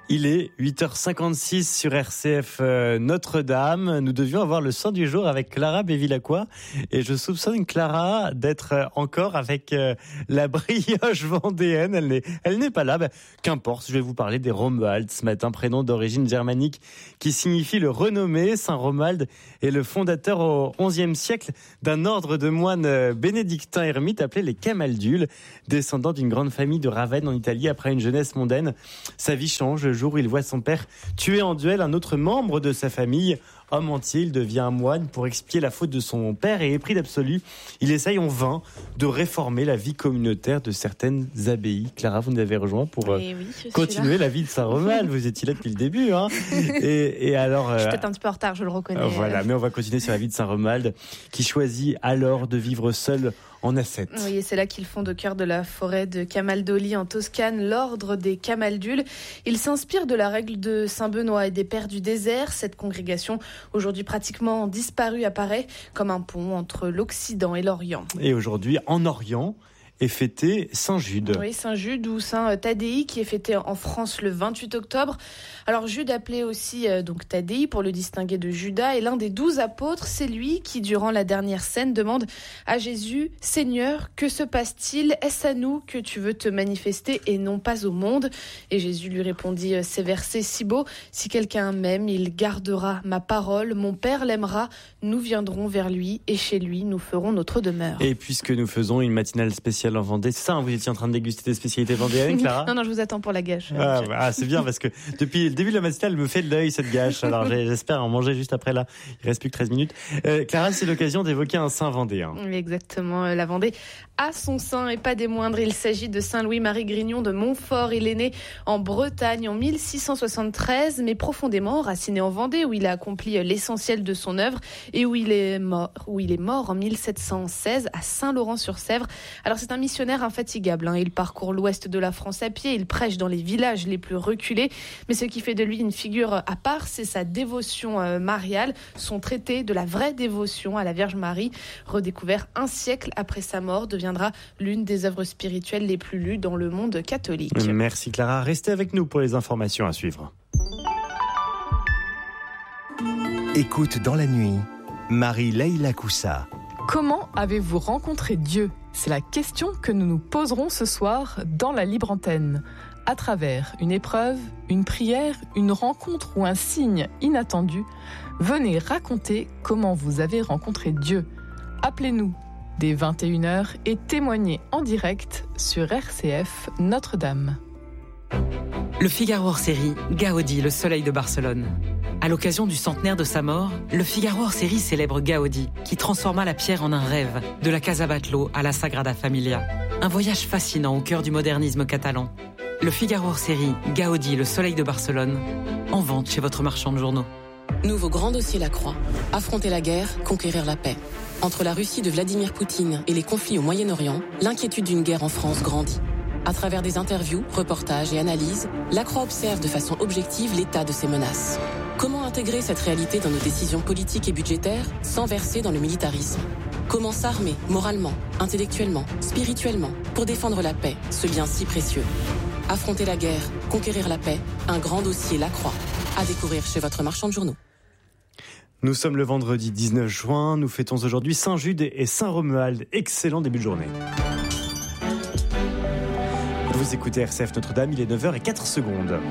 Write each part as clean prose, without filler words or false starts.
Il est 8h56 sur RCF Notre-Dame. Nous devions avoir le saint du jour avec Clara Bevilacqua. Et je soupçonne Clara d'être encore avec la brioche vendéenne. Elle n'est pas là. Qu'importe, je vais vous parler des Romuald ce matin, prénom d'origine germanique qui signifie le renommé. Saint Romuald est le fondateur au XIe siècle d'un ordre de moines bénédictins ermites appelés les Camaldules, descendant d'une grande famille de Ravenne en Italie après une jeunesse mondaine. Sa vie change le jour où il voit son père tuer en duel un autre membre de sa famille. Homme entier, il devient un moine pour expier la faute de son père et épris d'absolu, il essaye en vain de réformer la vie communautaire de certaines abbayes. Clara, vous nous avez rejoint pour continuer la vie de Saint Romuald. Vous étiez là depuis le début. Hein. Et alors, je suis peut-être un petit peu en retard, je le reconnais. Voilà, mais on va continuer sur la vie de Saint Romuald qui choisit alors de vivre seul en ascète. Oui, et c'est là qu'ils fonde au cœur de la forêt de Camaldoli en Toscane l'ordre des Camaldules. Il s'inspire de la règle de Saint Benoît et des Pères du désert. Cette congrégation, aujourd'hui pratiquement disparue, apparaît comme un pont entre l'Occident et l'Orient. Et aujourd'hui, en Orient, est fêté Saint Jude. Oui, Saint Jude ou Saint Thaddéi qui est fêté en France le 28 octobre. Alors Jude appelé aussi donc Thaddéi pour le distinguer de Judas est l'un des 12 apôtres. C'est lui qui, durant la dernière scène, demande à Jésus: Seigneur, que se passe-t-il ? Est-ce à nous que tu veux te manifester et non pas au monde ? Et Jésus lui répondit ces versets si beaux: Si quelqu'un m'aime, il gardera ma parole. Mon Père l'aimera. Nous viendrons vers lui et chez lui, nous ferons notre demeure. Et puisque nous faisons une matinale spéciale en Vendée, c'est ça, hein, vous étiez en train de déguster des spécialités vendéennes, Clara ? Non, je vous attends pour la gâche. C'est bien parce que depuis le début de la matinale, elle me fait de l'œil cette gâche. Alors j'espère en manger juste après là. Il reste plus que 13 minutes. Clara, c'est l'occasion d'évoquer un saint vendéen. Oui, exactement. La Vendée a son saint et pas des moindres. Il s'agit de Saint Louis-Marie Grignon de Montfort. Il est né en Bretagne en 1673, mais profondément enraciné en Vendée, où il a accompli l'essentiel de son œuvre et où il est mort en 1716 à Saint-Laurent-sur-Sèvre. Alors c'est un missionnaire infatigable. Il parcourt l'ouest de la France à pied. Il prêche dans les villages les plus reculés. Mais ce qui fait de lui une figure à part, c'est sa dévotion mariale, son traité de la vraie dévotion à la Vierge Marie, redécouvert un siècle après sa mort, deviendra l'une des œuvres spirituelles les plus lues dans le monde catholique. Merci Clara. Restez avec nous pour les informations à suivre. Écoute dans la nuit, Marie-Leila Coussa. Comment avez-vous rencontré Dieu ? C'est la question que nous nous poserons ce soir dans la Libre Antenne. À travers une épreuve, une prière, une rencontre ou un signe inattendu, venez raconter comment vous avez rencontré Dieu. Appelez-nous dès 21h et témoignez en direct sur RCF Notre-Dame. Le Figaro hors-série Gaudi, le soleil de Barcelone. À l'occasion du centenaire de sa mort, le Figaro hors-série célèbre Gaudi, qui transforma la pierre en un rêve, de la Casa Batlló à la Sagrada Familia. Un voyage fascinant au cœur du modernisme catalan. Le Figaro hors-série Gaudi, le soleil de Barcelone, en vente chez votre marchand de journaux. Nouveau grand dossier La Croix. Affronter la guerre, conquérir la paix. Entre la Russie de Vladimir Poutine et les conflits au Moyen-Orient, l'inquiétude d'une guerre en France grandit. À travers des interviews, reportages et analyses, La Croix observe de façon objective l'état de ces menaces. Comment intégrer cette réalité dans nos décisions politiques et budgétaires sans verser dans le militarisme ? Comment s'armer moralement, intellectuellement, spirituellement pour défendre la paix, ce bien si précieux ? Affronter la guerre, conquérir la paix, un grand dossier La Croix. À découvrir chez votre marchand de journaux. Nous sommes le vendredi 19 juin. Nous fêtons aujourd'hui Saint Jude et Saint Romuald. Excellent début de journée. Vous écoutez RCF Notre-Dame, il est 9h04.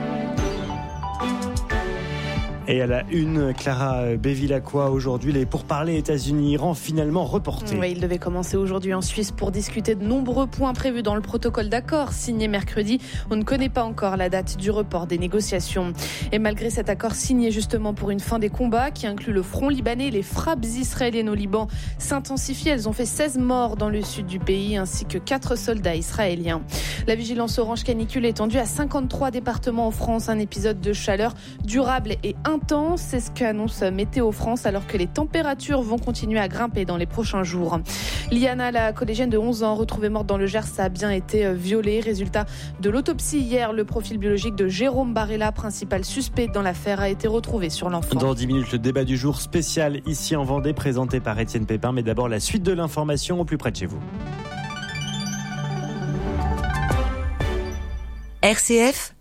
Et à la une, Clara Bevilacqua, aujourd'hui, les pourparlers États-Unis-Iran finalement reportés. Oui, il devait commencer aujourd'hui en Suisse pour discuter de nombreux points prévus dans le protocole d'accord signé mercredi. On ne connaît pas encore la date du report des négociations. Et malgré cet accord signé justement pour une fin des combats qui inclut le front libanais, les frappes israéliennes au Liban s'intensifient. Elles ont fait 16 morts dans le sud du pays ainsi que 4 soldats israéliens. La vigilance orange canicule est étendue à 53 départements en France. Un épisode de chaleur durable et intense, c'est ce qu'annonce Météo France alors que les températures vont continuer à grimper dans les prochains jours. Liana, la collégienne de 11 ans retrouvée morte dans le Gers, a bien été violée. Résultat de l'autopsie hier, le profil biologique de Jérôme Barella, principal suspect dans l'affaire, a été retrouvé sur l'enfant. Dans 10 minutes, le débat du jour spécial ici en Vendée présenté par Étienne Pépin. Mais d'abord la suite de l'information au plus près de chez vous. RCF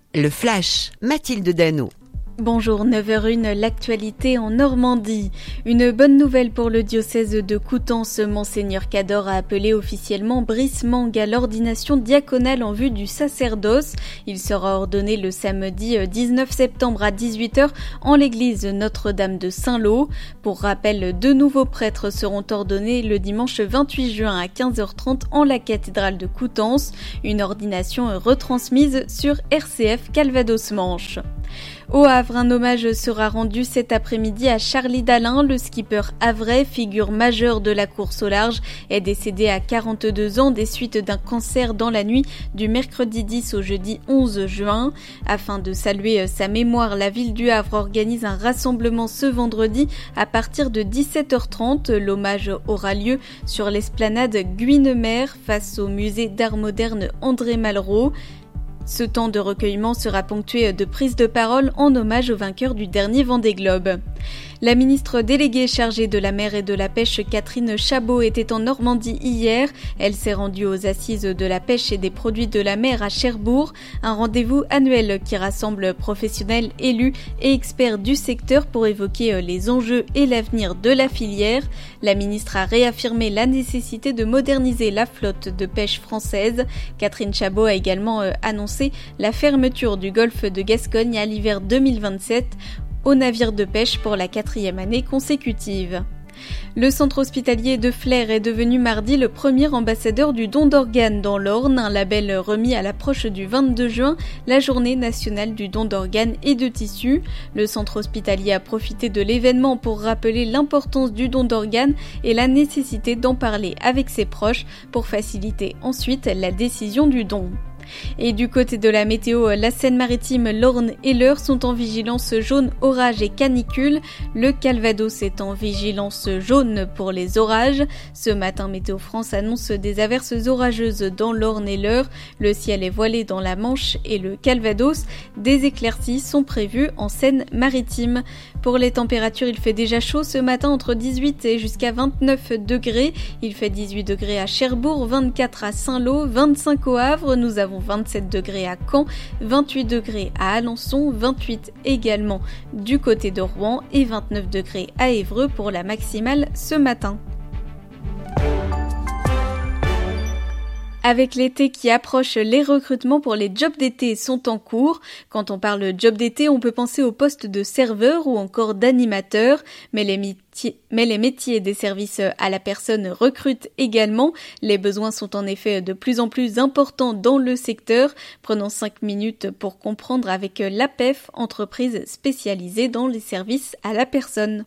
Le Flash, Mathilde Dano. Bonjour, 9h01, l'actualité en Normandie. Une bonne nouvelle pour le diocèse de Coutances. Monseigneur Cador a appelé officiellement Brice Mang à l'ordination diaconale en vue du sacerdoce. Il sera ordonné le samedi 19 septembre à 18h en l'église Notre-Dame de Saint-Lô. Pour rappel, 2 nouveaux prêtres seront ordonnés le dimanche 28 juin à 15h30 en la cathédrale de Coutances. Une ordination retransmise sur RCF Calvados-Manche. Au Havre, un hommage sera rendu cet après-midi à Charlie Dalin, le skipper havrais, figure majeure de la course au large, est décédé à 42 ans des suites d'un cancer dans la nuit du mercredi 10 au jeudi 11 juin. Afin de saluer sa mémoire, la ville du Havre organise un rassemblement ce vendredi à partir de 17h30. L'hommage aura lieu sur l'esplanade Guynemer face au musée d'art moderne André Malraux. Ce temps de recueillement sera ponctué de prises de parole en hommage au vainqueur du dernier Vendée Globe. La ministre déléguée chargée de la mer et de la pêche, Catherine Chabot, était en Normandie hier. Elle s'est rendue aux assises de la pêche et des produits de la mer à Cherbourg, un rendez-vous annuel qui rassemble professionnels, élus et experts du secteur pour évoquer les enjeux et l'avenir de la filière. La ministre a réaffirmé la nécessité de moderniser la flotte de pêche française. Catherine Chabot a également annoncé la fermeture du golfe de Gascogne à l'hiver 2027 aux navires de pêche pour la 4e année consécutive. Le centre hospitalier de Flers est devenu mardi le premier ambassadeur du don d'organes dans l'Orne, un label remis à l'approche du 22 juin, la journée nationale du don d'organes et de tissus. Le centre hospitalier a profité de l'événement pour rappeler l'importance du don d'organes et la nécessité d'en parler avec ses proches pour faciliter ensuite la décision du don. Et du côté de la météo, la Seine-Maritime, l'Orne et l'Eure sont en vigilance jaune orage et canicule. Le Calvados est en vigilance jaune pour les orages. Ce matin, Météo France annonce des averses orageuses dans l'Orne et l'Eure. Le ciel est voilé dans la Manche et le Calvados. Des éclaircies sont prévues en Seine-Maritime. Pour les températures, il fait déjà chaud ce matin entre 18 et jusqu'à 29 degrés. Il fait 18 degrés à Cherbourg, 24 à Saint-Lô, 25 au Havre. Nous avons 27 degrés à Caen, 28 degrés à Alençon, 28 également du côté de Rouen et 29 degrés à Évreux pour la maximale ce matin. Avec l'été qui approche, les recrutements pour les jobs d'été sont en cours. Quand on parle job d'été, on peut penser au poste de serveur ou encore d'animateur, mais les métiers des services à la personne recrutent également. Les besoins sont en effet de plus en plus importants dans le secteur. Prenons 5 minutes pour comprendre avec l'APEF, entreprise spécialisée dans les services à la personne.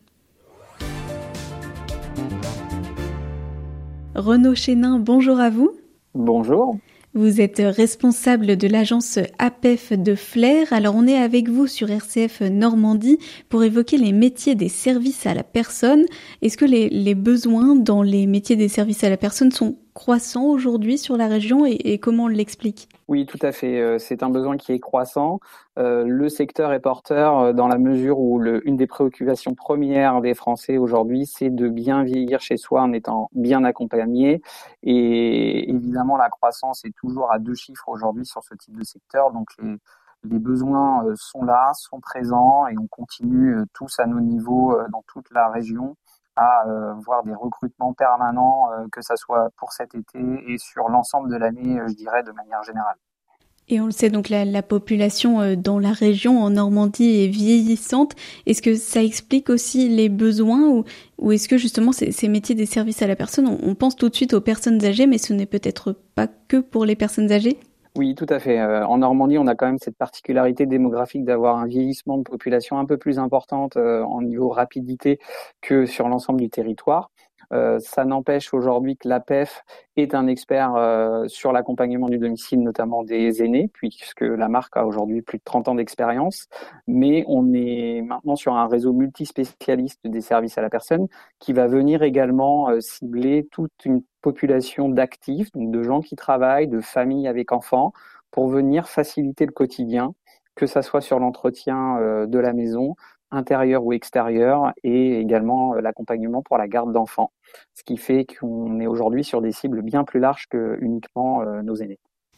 Renaud Chénin, bonjour à vous. Bonjour. Vous êtes responsable de l'agence APEF de Flers. Alors on est avec vous sur RCF Normandie pour évoquer les métiers des services à la personne. Est-ce que les besoins dans les métiers des services à la personne sont croissants aujourd'hui sur la région et comment on l'explique ? Oui, tout à fait. C'est un besoin qui est croissant. Le secteur est porteur dans la mesure où une des préoccupations premières des Français aujourd'hui, c'est de bien vieillir chez soi en étant bien accompagné. Et évidemment, la croissance est toujours à 2 chiffres aujourd'hui sur ce type de secteur. Donc, les besoins sont là, sont présents et on continue tous à nos niveaux dans toute la région à voir des recrutements permanents, que ça soit pour cet été et sur l'ensemble de l'année, je dirais, de manière générale. Et on le sait, donc la population dans la région, en Normandie, est vieillissante. Est-ce que ça explique aussi les besoins ou est-ce que justement ces métiers des services à la personne, on pense tout de suite aux personnes âgées, mais ce n'est peut-être pas que pour les personnes âgées ? Oui, tout à fait. En Normandie, on a quand même cette particularité démographique d'avoir un vieillissement de population un peu plus importante en niveau rapidité que sur l'ensemble du territoire. Ça n'empêche aujourd'hui que l'APEF est un expert sur l'accompagnement du domicile, notamment des aînés, puisque la marque a aujourd'hui plus de 30 ans d'expérience. Mais on est maintenant sur un réseau multispécialiste des services à la personne qui va venir également cibler toute une population d'actifs, donc de gens qui travaillent, de familles avec enfants, pour venir faciliter le quotidien, que ça soit sur l'entretien de la maison, intérieur ou extérieur, et également l'accompagnement pour la garde d'enfants. Ce qui fait qu'on est aujourd'hui sur des cibles bien plus larges que uniquement nos aînés.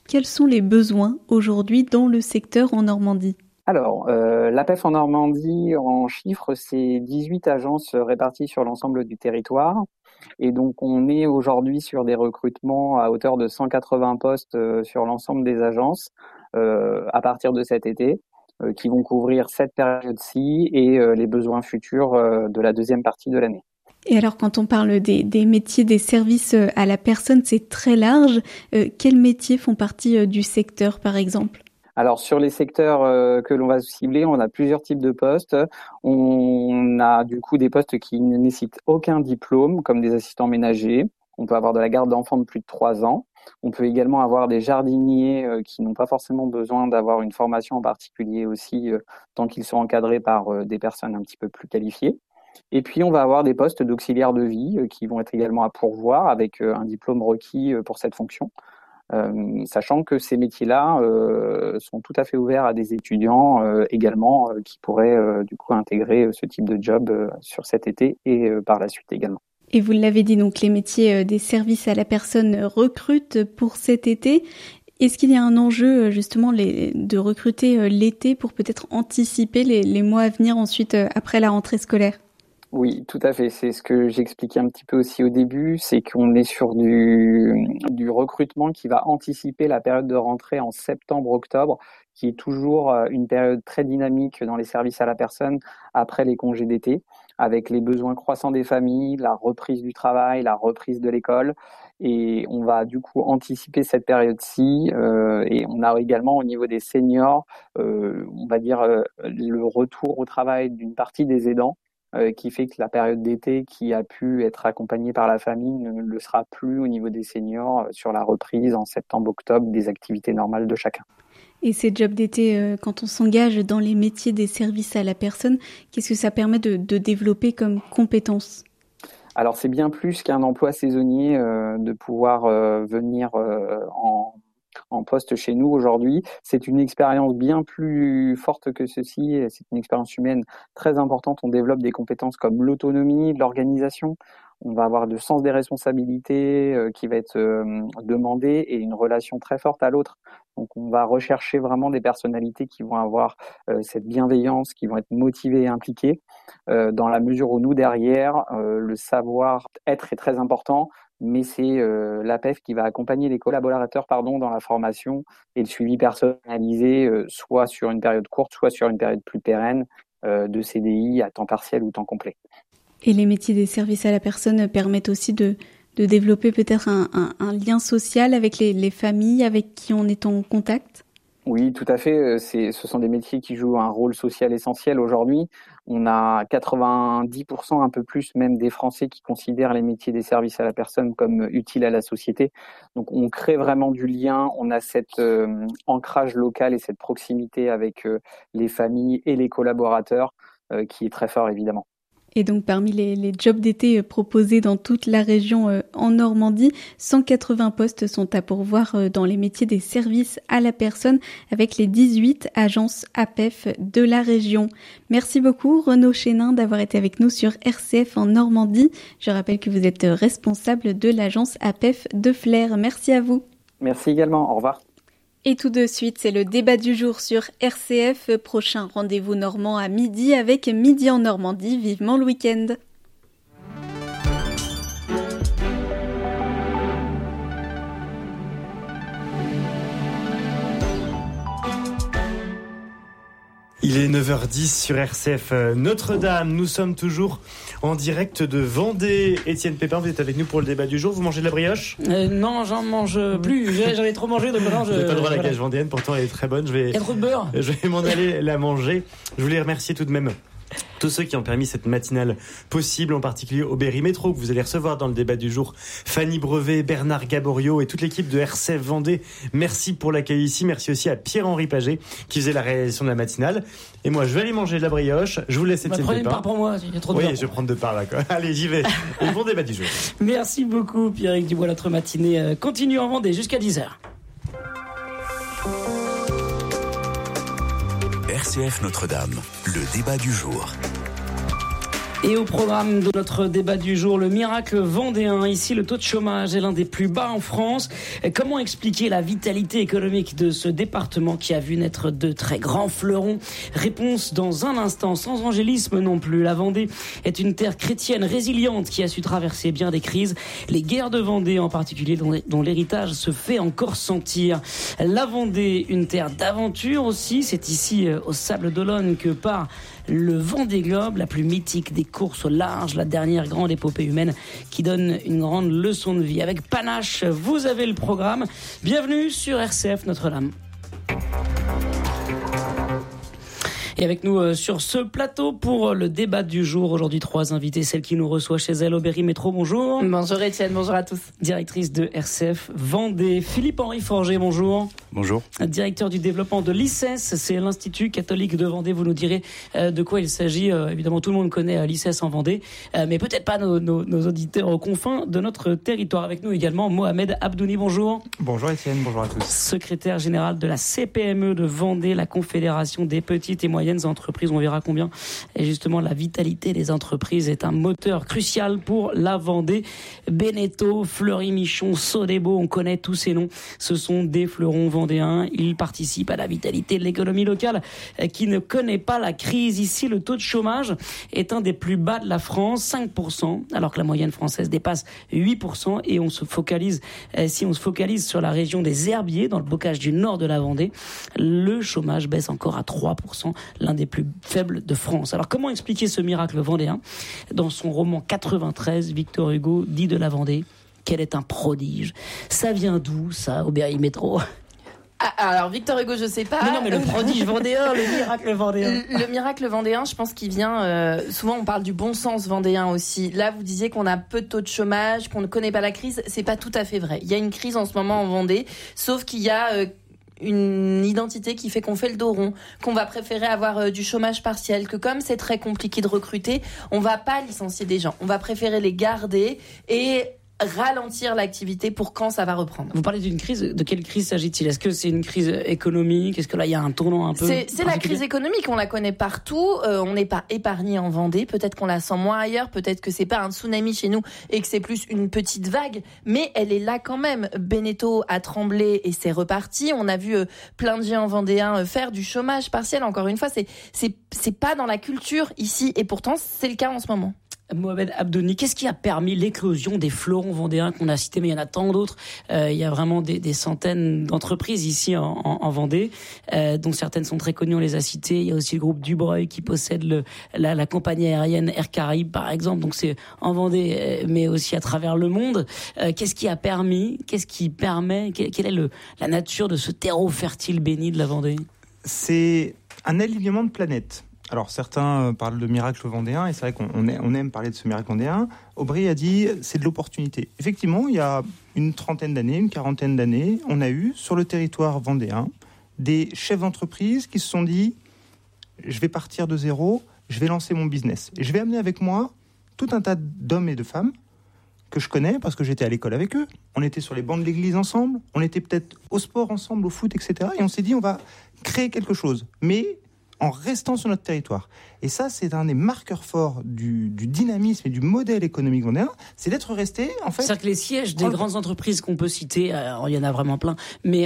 Quels sont les besoins aujourd'hui dans le secteur en Normandie ? Alors, l'APEF en Normandie, en chiffres, c'est 18 agences réparties sur l'ensemble du territoire. Et donc, on est aujourd'hui sur des recrutements à hauteur de 180 postes sur l'ensemble des agences à partir de cet été, qui vont couvrir cette période-ci et les besoins futurs de la deuxième partie de l'année. Et alors, quand on parle des métiers, des services à la personne, c'est très large. Quels métiers font partie du secteur, par exemple ? Alors, sur les secteurs que l'on va cibler, on a plusieurs types de postes. On a du coup des postes qui ne nécessitent aucun diplôme, comme des assistants ménagers. On peut avoir de la garde d'enfants de plus de 3 ans. On peut également avoir des jardiniers qui n'ont pas forcément besoin d'avoir une formation en particulier aussi, tant qu'ils sont encadrés par des personnes un petit peu plus qualifiées. Et puis, on va avoir des postes d'auxiliaires de vie qui vont être également à pourvoir avec un diplôme requis pour cette fonction. Sachant que ces métiers-là sont tout à fait ouverts à des étudiants également qui pourraient du coup intégrer ce type de job sur cet été et par la suite également. Et vous l'avez dit, donc les métiers des services à la personne recrutent pour cet été. Est-ce qu'il y a un enjeu justement de recruter l'été pour peut-être anticiper les mois à venir ensuite après la rentrée scolaire ? Oui, tout à fait. C'est ce que j'expliquais un petit peu aussi au début, c'est qu'on est sur du recrutement qui va anticiper la période de rentrée en septembre-octobre, qui est toujours une période très dynamique dans les services à la personne après les congés d'été, avec les besoins croissants des familles, la reprise du travail, la reprise de l'école. Et on va du coup anticiper cette période-ci. Et on a également au niveau des seniors, on va dire le retour au travail d'une partie des aidants, qui fait que la période d'été qui a pu être accompagnée par la famille ne le sera plus au niveau des seniors sur la reprise en septembre-octobre des activités normales de chacun. Et ces jobs d'été, quand on s'engage dans les métiers des services à la personne, qu'est-ce que ça permet de développer comme compétences ? Alors c'est bien plus qu'un emploi saisonnier de pouvoir venir en poste chez nous aujourd'hui. C'est une expérience bien plus forte que ceci. C'est une expérience humaine très importante. On développe des compétences comme l'autonomie, l'organisation. On va avoir le sens des responsabilités qui va être demandé et une relation très forte à l'autre. Donc on va rechercher vraiment des personnalités qui vont avoir cette bienveillance, qui vont être motivées et impliquées, dans la mesure où nous derrière, le savoir-être est très important, mais c'est l'APEF qui va accompagner les collaborateurs dans la formation et le suivi personnalisé, soit sur une période courte, soit sur une période plus pérenne, de CDI à temps partiel ou temps complet. Et les métiers des services à la personne permettent aussi de développer peut-être un lien social avec les familles avec qui on est en contact ? Oui, tout à fait. Ce sont des métiers qui jouent un rôle social essentiel aujourd'hui. On a 90%, un peu plus même, des Français qui considèrent les métiers des services à la personne comme utiles à la société. Donc on crée vraiment du lien, on a cet ancrage local et cette proximité avec les familles et les collaborateurs qui est très fort évidemment. Et donc parmi les jobs d'été proposés dans toute la région en Normandie, 180 postes sont à pourvoir dans les métiers des services à la personne avec les 18 agences APEF de la région. Merci beaucoup Renaud Chénin d'avoir été avec nous sur RCF en Normandie. Je rappelle que vous êtes responsable de l'agence APEF de Flers. Merci à vous. Merci également, au revoir. Et tout de suite, c'est le débat du jour sur RCF. Prochain rendez-vous normand à midi avec Midi en Normandie. Vivement le week-end. Il est 9h10 sur RCF Notre-Dame. Nous sommes toujours en direct de Vendée. Étienne Pépin, vous êtes avec nous pour le débat du jour. Vous mangez de la brioche ? Non, j'en mange plus. J'en ai trop mangé, donc maintenant Vous n'avez pas le droit à la cage vendéenne, pourtant elle est très bonne. Il y a trop de beurre. Je vais m'en aller la manger. Je voulais remercier tout de même tous ceux qui ont permis cette matinale possible, en particulier au Berry Métro, que vous allez recevoir dans le débat du jour. Fanny Brevet, Bernard Gaborio et toute l'équipe de RCF Vendée. Merci pour l'accueil ici. Merci aussi à Pierre-Henri Paget qui faisait la réalisation de la matinale. Et moi, je vais aller manger de la brioche. Je vous laisse Étienne Pépin. Prenez une part pour moi, il y a trop de beurre. Oui, je vais prendre 2 parts là, quoi. Allez, j'y vais. Et bon débat du jour. Merci beaucoup, Pierrick Dubois. Notre matinée continue en Vendée jusqu'à 10h. RCF Notre-Dame, le débat du jour. Et au programme de notre débat du jour, le miracle vendéen. Ici, le taux de chômage est l'un des plus bas en France. Comment expliquer la vitalité économique de ce département qui a vu naître de très grands fleurons? Réponse dans un instant, sans angélisme non plus. La Vendée est une terre chrétienne résiliente qui a su traverser bien des crises. Les guerres de Vendée en particulier, dont l'héritage se fait encore sentir. La Vendée, une terre d'aventure aussi. C'est ici, au Sable d'Olonne, que part le Vendée Globe, la plus mythique des courses au large, la dernière grande épopée humaine qui donne une grande leçon de vie. Avec panache, vous avez le programme. Bienvenue sur RCF Notre-Dame. Et avec nous sur ce plateau pour le débat du jour, aujourd'hui 3 invités, celle qui nous reçoit chez elle, Aubéry Métro, bonjour. Bonjour Étienne, bonjour à tous. Directrice de RCF Vendée, Philippe-Henri Forger, bonjour. Bonjour. Directeur du développement de l'ICES, c'est l'Institut catholique de Vendée, vous nous direz de quoi il s'agit. Évidemment, tout le monde connaît l'ICES en Vendée, mais peut-être pas nos auditeurs aux confins de notre territoire. Avec nous également Mohamed Abdouni, bonjour. Bonjour Étienne, bonjour à tous. Secrétaire général de la CPME de Vendée, la Confédération des petites et moyennes entreprises, on verra combien. Et justement, la vitalité des entreprises est un moteur crucial pour la Vendée. Beneteau, Fleury-Michon, Sodebo, on connaît tous ces noms. Ce sont des fleurons vendéens. Ils participent à la vitalité de l'économie locale qui ne connaît pas la crise. Ici, le taux de chômage est un des plus bas de la France, 5%, alors que la moyenne française dépasse 8%. Et si on se focalise sur la région des Herbiers, dans le bocage du nord de la Vendée, le chômage baisse encore à 3%, l'un des plus faibles de France. Alors comment expliquer ce miracle vendéen? Dans son roman 93, Victor Hugo dit de la Vendée qu'elle est un prodige. Ça vient d'où, ça, Aubéry Métro? Alors Victor Hugo, je sais pas. Mais le prodige vendéen, le miracle vendéen. Le miracle vendéen, je pense qu'il vient. Souvent, on parle du bon sens vendéen aussi. Là, vous disiez qu'on a peu de taux de chômage, qu'on ne connaît pas la crise. C'est pas tout à fait vrai. Il y a une crise en ce moment en Vendée, sauf qu'il y a une identité qui fait qu'on fait le dos rond, qu'on va préférer avoir du chômage partiel, que comme c'est très compliqué de recruter, on va pas licencier des gens. On va préférer les garder et ralentir l'activité pour quand ça va reprendre. Vous parlez d'une crise, de quelle crise s'agit-il? Est-ce que c'est une crise économique? Est-ce que là il y a un tournant un peu? C'est la crise économique, on la connaît partout, on n'est pas épargné en Vendée, peut-être qu'on la sent moins ailleurs, peut-être que c'est pas un tsunami chez nous et que c'est plus une petite vague, mais elle est là quand même. Beneteau a tremblé et c'est reparti, on a vu plein de géants vendéens faire du chômage partiel, encore une fois, c'est pas dans la culture ici et pourtant c'est le cas en ce moment. Mohamed Abdouni, qu'est-ce qui a permis l'éclosion des fleurons vendéens qu'on a cités, mais il y en a tant d'autres. Il y a vraiment des centaines d'entreprises ici en Vendée, dont certaines sont très connues, on les a citées. Il y a aussi le groupe Dubreuil qui possède la compagnie aérienne Air Caraïbes, par exemple. Donc c'est en Vendée, mais aussi à travers le monde. Qu'est-ce qui a permis, qu'est-ce qui permet, quelle est la nature de ce terreau fertile béni de la Vendée? C'est un alignement de planètes. Alors certains parlent de miracle vendéen et c'est vrai qu'on aime parler de ce miracle vendéen. Aubry a dit c'est de l'opportunité. Effectivement, il y a une quarantaine d'années, on a eu sur le territoire vendéen des chefs d'entreprise qui se sont dit je vais partir de zéro, je vais lancer mon business. Et je vais amener avec moi tout un tas d'hommes et de femmes que je connais parce que j'étais à l'école avec eux. On était sur les bancs de l'église ensemble, on était peut-être au sport ensemble, au foot, etc. Et on s'est dit on va créer quelque chose. Mais en restant sur notre territoire. Et ça, c'est un des marqueurs forts du dynamisme et du modèle économique vendéen, c'est d'être resté, en fait... C'est-à-dire que les sièges des grandes entreprises qu'on peut citer, alors il y en a vraiment plein, mais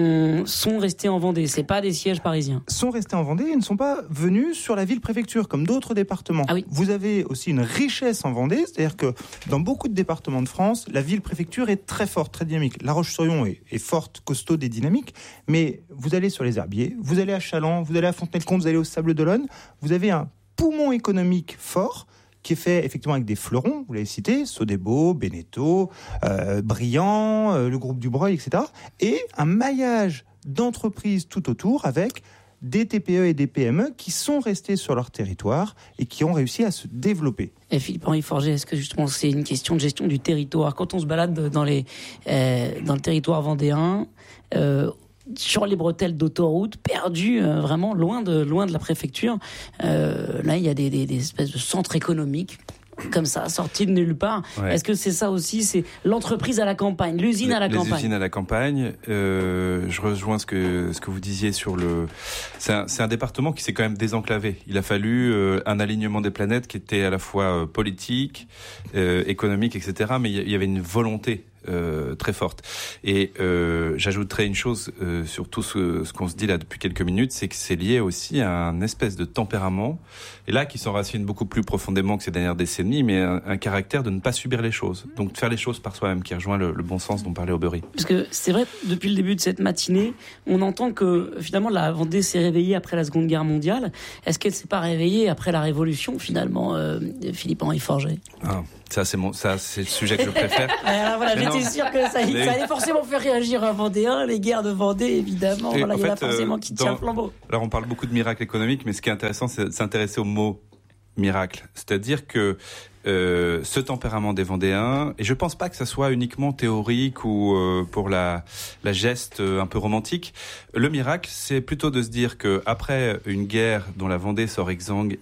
sont restés en Vendée, c'est pas des sièges parisiens. Sont restés en Vendée et ne sont pas venus sur la ville-préfecture, comme d'autres départements. Ah oui. Vous avez aussi une richesse en Vendée, c'est-à-dire que dans beaucoup de départements de France, la ville-préfecture est très forte, très dynamique. La Roche-sur-Yon est forte, costaude et dynamique, mais vous allez sur les Herbiers, vous allez à Challans, vous allez à Fontenay-le-Comte, vous allez au Sable d'Olonne, vous avez un poumon économique fort qui est fait effectivement avec des fleurons, vous l'avez cité, Sodebo, Beneteau, Briand, le groupe Dubreuil, etc. Et un maillage d'entreprises tout autour avec des TPE et des PME qui sont restés sur leur territoire et qui ont réussi à se développer. Et Philippe-Henri Forger, est-ce que justement c'est une question de gestion du territoire? Quand on se balade dans le territoire vendéen, sur les bretelles d'autoroute, perdues, vraiment loin de la préfecture. Là, il y a des espèces de centres économiques comme ça, sorti de nulle part. Ouais. Est-ce que c'est ça aussi, c'est l'entreprise à la campagne, l'usine à la campagne? Les usines à la campagne. Je rejoins ce que vous disiez sur le. C'est un département qui s'est quand même désenclavé. Il a fallu un alignement des planètes qui était à la fois politique, économique, etc. Mais il y avait une volonté très forte. Et j'ajouterais une chose sur tout ce qu'on se dit là depuis quelques minutes, c'est que c'est lié aussi à un espèce de tempérament, et là qui s'enracine beaucoup plus profondément que ces dernières décennies, mais un caractère de ne pas subir les choses, donc de faire les choses par soi-même, qui rejoint le bon sens dont parlait Aubery. Parce que c'est vrai, depuis le début de cette matinée, on entend que finalement la Vendée s'est réveillée après la Seconde Guerre mondiale. Est-ce qu'elle s'est pas réveillée après la Révolution finalement, Philippe-Henri Forget? Ça, c'est le sujet que je préfère. Alors voilà, j'étais sûr que ça allait forcément faire réagir un Vendéen, les guerres de Vendée, évidemment. Voilà, il y en a forcément qui tient le flambeau. Alors, on parle beaucoup de miracle économique, mais ce qui est intéressant, c'est de s'intéresser au mot miracle. C'est-à-dire que ce tempérament des Vendéens, et je pense pas que ça soit uniquement théorique ou pour la geste un peu romantique. Le miracle, c'est plutôt de se dire que après une guerre dont la Vendée sort exsangue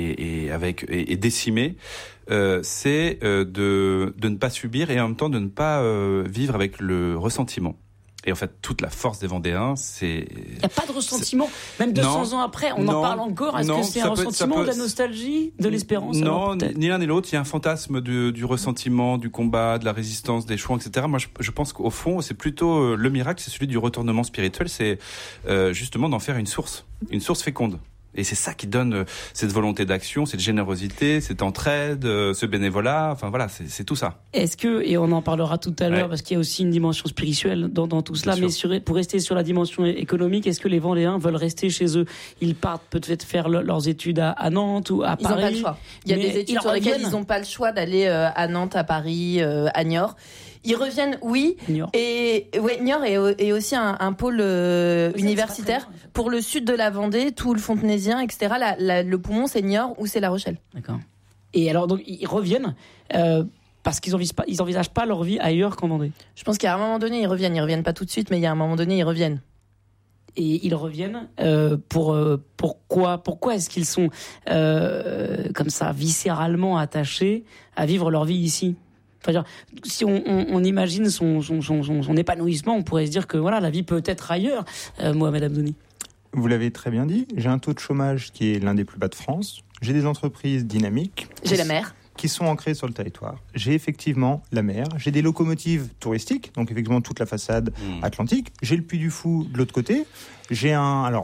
et décimée, c'est de ne pas subir et en même temps de ne pas vivre avec le ressentiment. Et en fait, toute la force des Vendéens, c'est... Il n'y a pas de ressentiment, même 200 ans après, on en parle encore. Est-ce que c'est un ressentiment, de la nostalgie, de l'espérance? Non, ni l'un ni l'autre. Il y a un fantasme du ressentiment, du combat, de la résistance, des choix, etc. Moi, je pense qu'au fond, c'est plutôt le miracle, c'est celui du retournement spirituel, c'est justement d'en faire une source féconde. Et c'est ça qui donne cette volonté d'action, cette générosité, cette entraide, ce bénévolat. Enfin voilà, c'est tout ça. Est-ce que, et on en parlera tout à l'heure, parce qu'il y a aussi une dimension spirituelle dans tout cela, mais pour rester sur la dimension économique, est-ce que les Vendéens veulent rester chez eux? Ils partent peut-être faire leurs études à Nantes ou à Paris. Ils n'ont pas le choix. Il y a des études sur lesquelles ils n'ont pas le choix d'aller à Nantes, à Paris, à Niort. Ils reviennent, oui, Niort. Niort est aussi un pôle universitaire pour le sud de la Vendée, tout le Fontenaisien, etc. Le poumon, c'est Niort ou c'est La Rochelle. D'accord. Et alors, donc, ils reviennent parce qu'ils envisagent pas leur vie ailleurs qu'en Vendée. Je pense qu'à un moment donné, ils reviennent pas tout de suite, mais il y a un moment donné, ils reviennent. Et ils reviennent pourquoi est-ce qu'ils sont comme ça viscéralement attachés à vivre leur vie ici? Enfin, si on imagine son épanouissement, on pourrait se dire que voilà, la vie peut être ailleurs. Mohamed Abdouni. Vous l'avez très bien dit, j'ai un taux de chômage qui est l'un des plus bas de France. J'ai des entreprises dynamiques. J'ai la mer. Qui sont ancrées sur le territoire. J'ai effectivement la mer. J'ai des locomotives touristiques, donc effectivement toute la façade atlantique. J'ai le Puy du Fou de l'autre côté. J'ai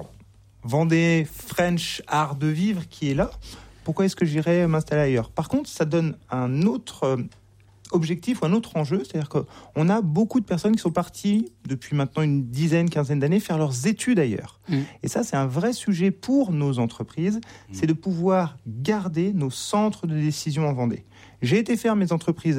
Vendée French art de vivre qui est là. Pourquoi est-ce que j'irais m'installer ailleurs? Par contre, ça donne un autre objectif ou un autre enjeu, c'est-à-dire qu'on a beaucoup de personnes qui sont parties depuis maintenant une quinzaine d'années faire leurs études ailleurs. Et ça, c'est un vrai sujet pour nos entreprises, c'est de pouvoir garder nos centres de décision en Vendée. J'ai été faire mes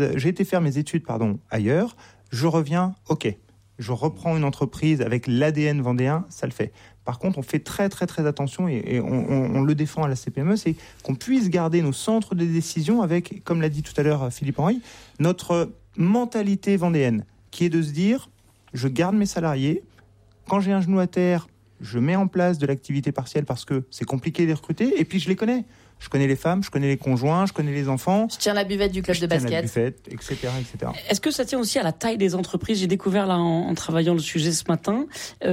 études ailleurs, je reviens, ok, je reprends une entreprise avec l'ADN vendéen, ça le fait. Par contre, on fait très très très attention et on le défend à la CPME, c'est qu'on puisse garder nos centres de décision avec, comme l'a dit tout à l'heure Philippe-Henri, notre mentalité vendéenne, qui est de se dire, je garde mes salariés, quand j'ai un genou à terre, je mets en place de l'activité partielle parce que c'est compliqué de les recruter, et puis je les connais. Je connais les femmes, je connais les conjoints, je connais les enfants. Je tiens la buvette du club de basket. La buvette, etc., etc. Est-ce que ça tient aussi à la taille des entreprises? J'ai découvert là en travaillant le sujet ce matin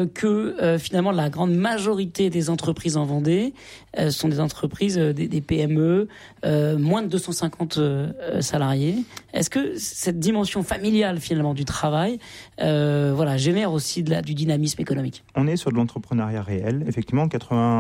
que finalement la grande majorité des entreprises en Vendée sont des entreprises, des PME, moins de 250 salariés. Est-ce que cette dimension familiale finalement du travail génère aussi du dynamisme économique? On est sur de l'entrepreneuriat réel. Effectivement,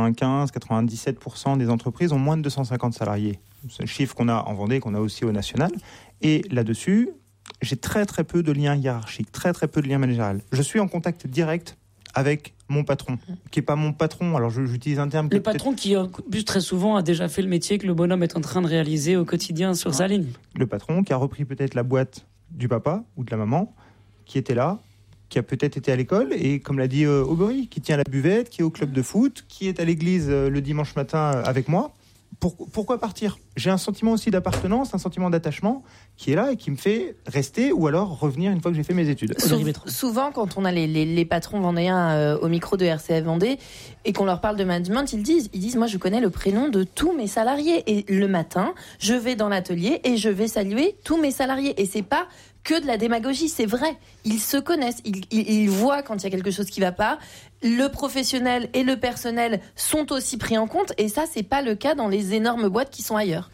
95-97% des entreprises ont moins de 250 salariés. C'est le chiffre qu'on a en Vendée, qu'on a aussi au national. Et là-dessus, j'ai très très peu de liens hiérarchiques, très très peu de liens managériels. Je suis en contact direct avec mon patron, qui n'est pas mon patron, alors j'utilise un terme... Le patron qui, plus très souvent, a déjà fait le métier que le bonhomme est en train de réaliser au quotidien sur sa ligne. Le patron qui a repris peut-être la boîte du papa ou de la maman, qui était là, qui a peut-être été à l'école, et comme l'a dit Aubery, qui tient la buvette, qui est au club de foot, qui est à l'église le dimanche matin avec moi. pourquoi partir ? J'ai un sentiment aussi d'appartenance, un sentiment d'attachement qui est là et qui me fait rester ou alors revenir une fois que j'ai fait mes études. Souvent, quand on a les patrons vendéens au micro de RCF Vendée et qu'on leur parle de management, ils disent moi je connais le prénom de tous mes salariés et le matin, je vais dans l'atelier et je vais saluer tous mes salariés et c'est pas que de la démagogie, c'est vrai. Ils se connaissent, ils voient quand il y a quelque chose qui va pas. Le professionnel et le personnel sont aussi pris en compte et ça, c'est pas le cas dans les énormes boîtes qui sont ailleurs.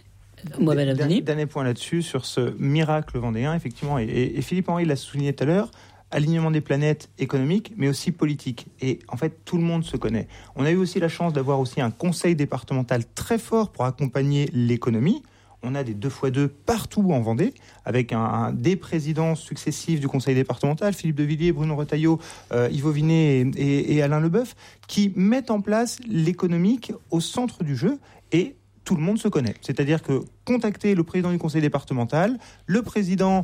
Dernier point là-dessus, sur ce miracle vendéen, effectivement, et Philippe Henry l'a souligné tout à l'heure, alignement des planètes économiques, mais aussi politique. Et en fait, tout le monde se connaît. On a eu aussi la chance d'avoir aussi un conseil départemental très fort pour accompagner l'économie. On a des 2x2 partout en Vendée, avec des présidents successifs du conseil départemental, Philippe de Villiers, Bruno Retailleau, Yves Vinet et Alain Leboeuf, qui mettent en place l'économique au centre du jeu et tout le monde se connaît. C'est-à-dire que contacter le président du conseil départemental, le président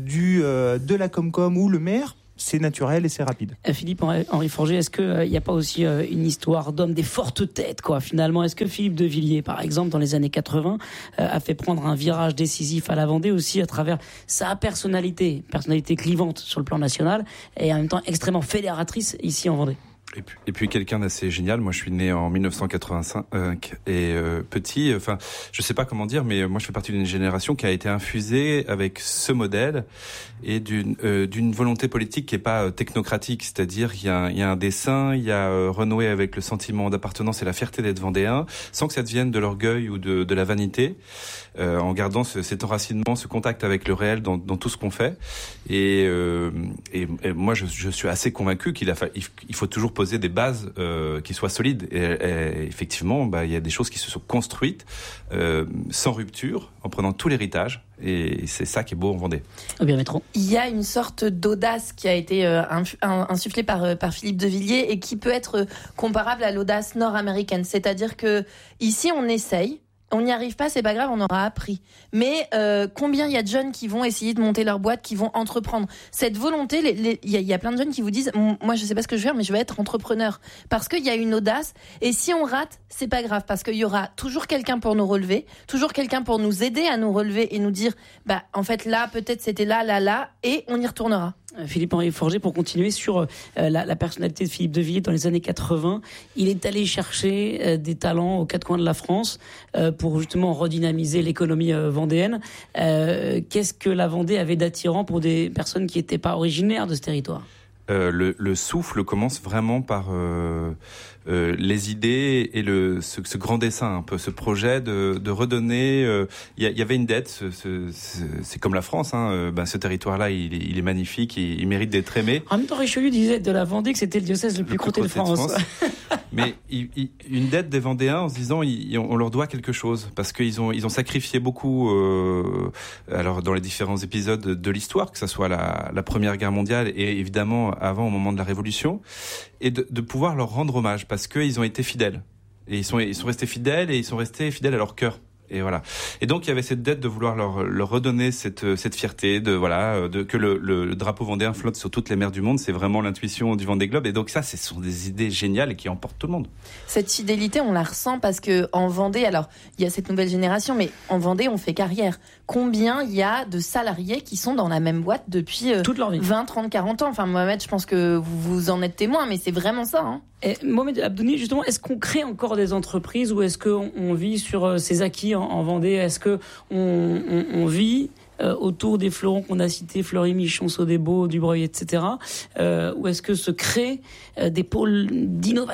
de la Comcom ou le maire, c'est naturel et c'est rapide. Philippe Henry Forget, est-ce qu'il n'y a pas aussi une histoire d'homme des fortes têtes, quoi, finalement ? Est-ce que Philippe de Villiers, par exemple, dans les années 80, a fait prendre un virage décisif à la Vendée aussi à travers sa personnalité clivante sur le plan national et en même temps extrêmement fédératrice ici en Vendée ? Et puis quelqu'un d'assez génial. Moi, je suis né en 1985 et petit. Enfin, je sais pas comment dire, mais moi, je fais partie d'une génération qui a été infusée avec ce modèle et d'une volonté politique qui est pas technocratique. C'est-à-dire, il y a un dessein, il y a renouer avec le sentiment d'appartenance et la fierté d'être vendéen, sans que ça devienne de l'orgueil ou de la vanité, en gardant cet enracinement, ce contact avec le réel dans tout ce qu'on fait. Et moi, je suis assez convaincu qu'il faut toujours poser des bases qui soient solides et effectivement il y a des choses qui se sont construites sans rupture en prenant tout l'héritage et c'est ça qui est beau en Vendée. Il y a une sorte d'audace qui a été insufflée par Philippe de Villiers et qui peut être comparable à l'audace nord-américaine, c'est-à-dire que ici on essaye. On n'y arrive pas, c'est pas grave, on aura appris. Mais combien il y a de jeunes qui vont essayer de monter leur boîte, qui vont entreprendre ? Cette volonté, il y a plein de jeunes qui vous disent « Moi, je sais pas ce que je vais faire, mais je vais être entrepreneur. » Parce qu'il y a une audace. Et si on rate, c'est pas grave, parce qu'il y aura toujours quelqu'un pour nous relever, toujours quelqu'un pour nous aider à nous relever et nous dire « En fait, là, peut-être c'était là, et on y retournera. » Philippe Henry Forget, pour continuer sur la personnalité de Philippe de Villiers dans les années 80, il est allé chercher des talents aux quatre coins de la France pour justement redynamiser l'économie vendéenne. Qu'est-ce que la Vendée avait d'attirant pour des personnes qui n'étaient pas originaires de ce territoire ? Le souffle commence vraiment par les idées et ce grand dessin, un peu ce projet de redonner. Il y avait une dette. C'est comme la France. Ce territoire-là, il est magnifique. Il mérite d'être aimé. En même temps, Richelieu disait de la Vendée que c'était le diocèse le plus crotté de France. Mais une dette des Vendéens en se disant on leur doit quelque chose parce qu'ils ont sacrifié beaucoup. Alors dans les différents épisodes de l'histoire, que ça soit la Première Guerre mondiale et évidemment avant au moment de la Révolution, et de pouvoir leur rendre hommage parce qu'ils ont été fidèles et ils sont restés fidèles et ils sont restés fidèles à leur cœur. Et voilà. Et donc il y avait cette dette de vouloir leur redonner cette fierté de que le drapeau vendéen flotte sur toutes les mers du monde. C'est vraiment l'intuition du Vendée Globe. Et donc ça, ce sont des idées géniales et qui emportent tout le monde. Cette fidélité, on la ressent parce que en Vendée, alors il y a cette nouvelle génération, mais en Vendée, on fait carrière. Combien il y a de salariés qui sont dans la même boîte depuis toute leur vie. 20, 30, 40 ans. Enfin, Mohamed, je pense que vous en êtes témoin, mais c'est vraiment ça. Et Mohamed Abdouni, justement, est-ce qu'on crée encore des entreprises ou est-ce qu'on vit sur ces acquis en Vendée ? Est-ce qu'on vit autour des fleurons qu'on a cités, Fleury, Michon, Sodebo, Dubreuil, etc. Ou est-ce que se créent des pôles d'innovation ?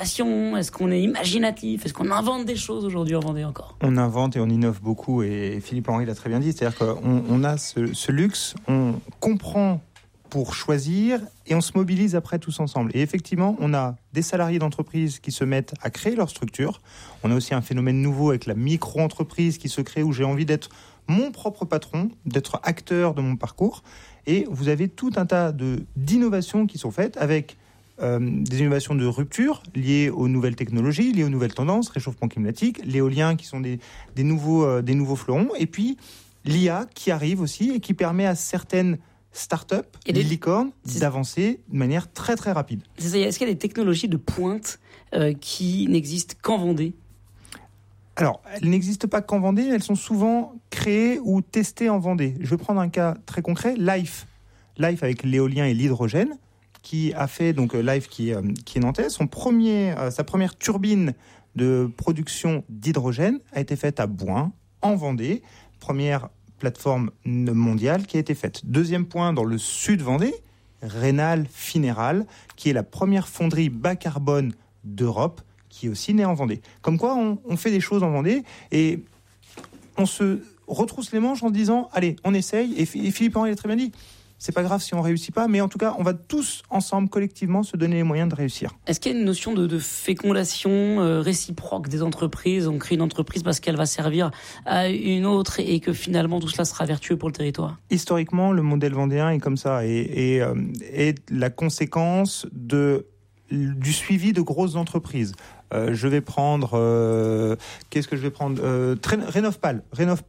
Est-ce qu'on est imaginatif ? Est-ce qu'on invente des choses aujourd'hui en Vendée encore ? On invente et on innove beaucoup et Philippe Henry l'a très bien dit. C'est-à-dire qu'on a ce luxe, on comprend pour choisir et on se mobilise après tous ensemble. Et effectivement, on a des salariés d'entreprise qui se mettent à créer leur structure. On a aussi un phénomène nouveau avec la micro-entreprise qui se crée où j'ai envie d'être mon propre patron, d'être acteur de mon parcours. Et vous avez tout un tas d'innovations qui sont faites avec des innovations de rupture liées aux nouvelles technologies, liées aux nouvelles tendances, réchauffement climatique, l'éolien qui sont des nouveaux fleurons. Et puis l'IA qui arrive aussi et qui permet à certaines start-up, les licornes, d'avancer de manière très très rapide. Est-ce qu'il y a des technologies de pointe qui n'existent qu'en Vendée ? Alors, elles n'existent pas qu'en Vendée, elles sont souvent créées ou testées en Vendée. Je vais prendre un cas très concret, Life avec l'éolien et l'hydrogène, qui a fait, donc Life qui est nantais, sa première turbine de production d'hydrogène a été faite à Bouin, en Vendée, première plateforme mondiale qui a été faite. Deuxième point, dans le sud Vendée, Rénal Finéral, qui est la première fonderie bas carbone d'Europe, qui est aussi née en Vendée. Comme quoi, on fait des choses en Vendée et on se retrousse les manches en se disant « Allez, on essaye ». Et Philippe Henry l'a très bien dit, c'est pas grave si on réussit pas, mais en tout cas, on va tous ensemble, collectivement, se donner les moyens de réussir. Est-ce qu'il y a une notion de fécondation réciproque des entreprises ? On crée une entreprise parce qu'elle va servir à une autre et que finalement tout cela sera vertueux pour le territoire. Historiquement, le modèle vendéen est comme ça et la conséquence du suivi de grosses entreprises. Je vais prendre... qu'est-ce que je vais prendre Rénovpal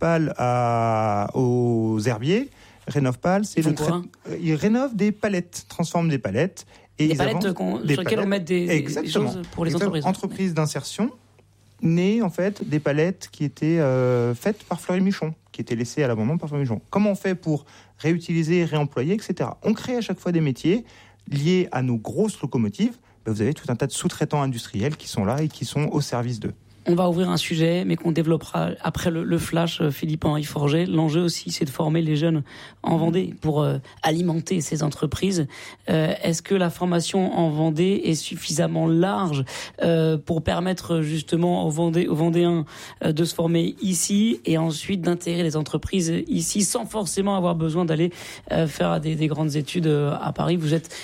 aux Herbiers. Rénovpal, c'est ils rénovent des palettes, transforment des palettes. Et des palettes sur lesquelles on met des choses pour les entreprises. Entreprise d'insertion, nées en fait des palettes qui étaient faites par Fleury Michon, qui étaient laissées à l'abandon par Fleury Michon. Comment on fait pour réutiliser, réemployer, etc. On crée à chaque fois des métiers liés à nos grosses locomotives. Vous avez tout un tas de sous-traitants industriels qui sont là et qui sont au service d'eux. On va ouvrir un sujet, mais qu'on développera après le flash, Philippe-Henri Forget. L'enjeu aussi, c'est de former les jeunes en Vendée pour alimenter ces entreprises. Est-ce que la formation en Vendée est suffisamment large pour permettre justement aux Vendéens de se former ici et ensuite d'intégrer les entreprises ici sans forcément avoir besoin d'aller faire des grandes études à Paris? Vous êtes,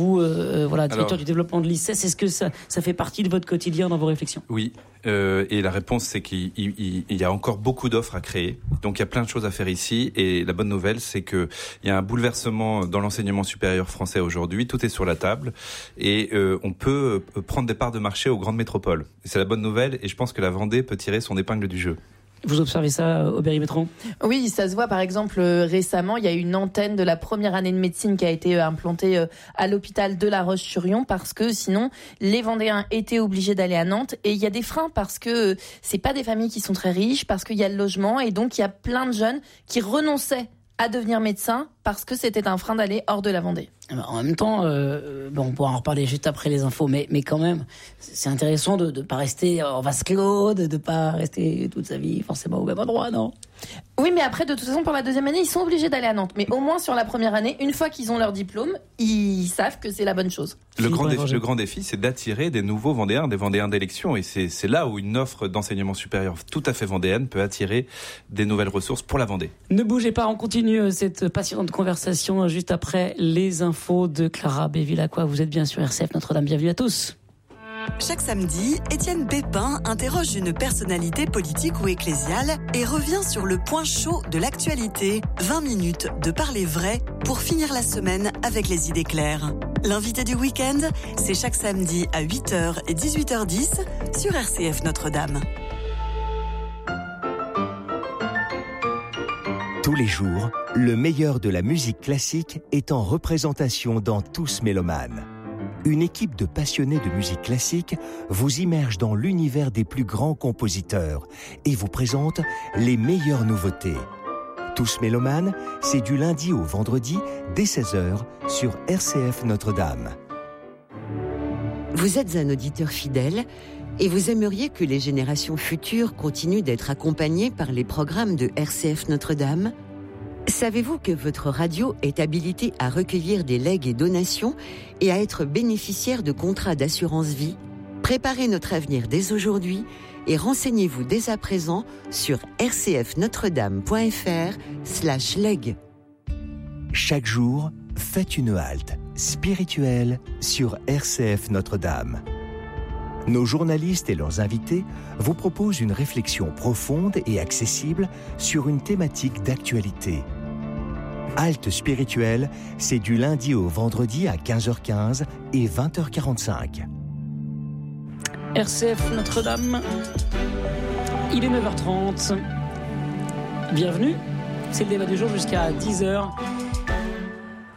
directeur du développement de l'ICES. Est-ce que ça fait partie de votre quotidien dans vos réflexions? Oui. Et la réponse, c'est qu'il y a encore beaucoup d'offres à créer. Donc, il y a plein de choses à faire ici. Et la bonne nouvelle, c'est qu'il y a un bouleversement dans l'enseignement supérieur français aujourd'hui. Tout est sur la table. Et on peut prendre des parts de marché aux grandes métropoles. Et c'est la bonne nouvelle. Et je pense que la Vendée peut tirer son épingle du jeu. Vous observez ça, Aubéry Bertrand ? Oui, ça se voit. Par exemple, récemment, il y a une antenne de la première année de médecine qui a été implantée à l'hôpital de La Roche-sur-Yon parce que sinon, les Vendéens étaient obligés d'aller à Nantes. Et il y a des freins parce que c'est pas des familles qui sont très riches, parce qu'il y a le logement. Et donc, il y a plein de jeunes qui renonçaient à devenir médecin parce que c'était un frein d'aller hors de la Vendée. En même temps, on pourra en reparler juste après les infos, mais quand même, c'est intéressant de ne pas rester en vase clos, de ne pas rester toute sa vie forcément au même endroit, non ? Oui, mais après, de toute façon, pour la deuxième année, ils sont obligés d'aller à Nantes. Mais au moins, sur la première année, une fois qu'ils ont leur diplôme, ils savent que c'est la bonne chose. Le grand défi, c'est d'attirer des nouveaux Vendéens, des Vendéens d'élection. Et c'est là où une offre d'enseignement supérieur tout à fait vendéenne peut attirer des nouvelles ressources pour la Vendée. Ne bougez pas, on continue cette passionnante conversation juste après les infos de Clara Bévilacqua. Vous êtes bien sur RCF Notre-Dame. Bienvenue à tous. Chaque samedi, Étienne Pépin interroge une personnalité politique ou ecclésiale et revient sur le point chaud de l'actualité. 20 minutes de parler vrai pour finir la semaine avec les idées claires. L'invité du week-end, c'est chaque samedi à 8h et 18h10 sur RCF Notre-Dame. Tous les jours, le meilleur de la musique classique est en représentation dans Tous Mélomanes. Une équipe de passionnés de musique classique vous immerge dans l'univers des plus grands compositeurs et vous présente les meilleures nouveautés. Tous Mélomanes, c'est du lundi au vendredi dès 16h sur RCF Notre-Dame. Vous êtes un auditeur fidèle et vous aimeriez que les générations futures continuent d'être accompagnées par les programmes de RCF Notre-Dame ? Savez-vous que votre radio est habilitée à recueillir des legs et donations et à être bénéficiaire de contrats d'assurance vie ? Préparez notre avenir dès aujourd'hui et renseignez-vous dès à présent sur rcfnotredame.fr/leg. Chaque jour, faites une halte spirituelle sur RCF Notre-Dame. Nos journalistes et leurs invités vous proposent une réflexion profonde et accessible sur une thématique d'actualité. Halte spirituelle, c'est du lundi au vendredi à 15h15 et 20h45. RCF Notre-Dame, il est 9h30. Bienvenue, c'est le débat du jour jusqu'à 10h.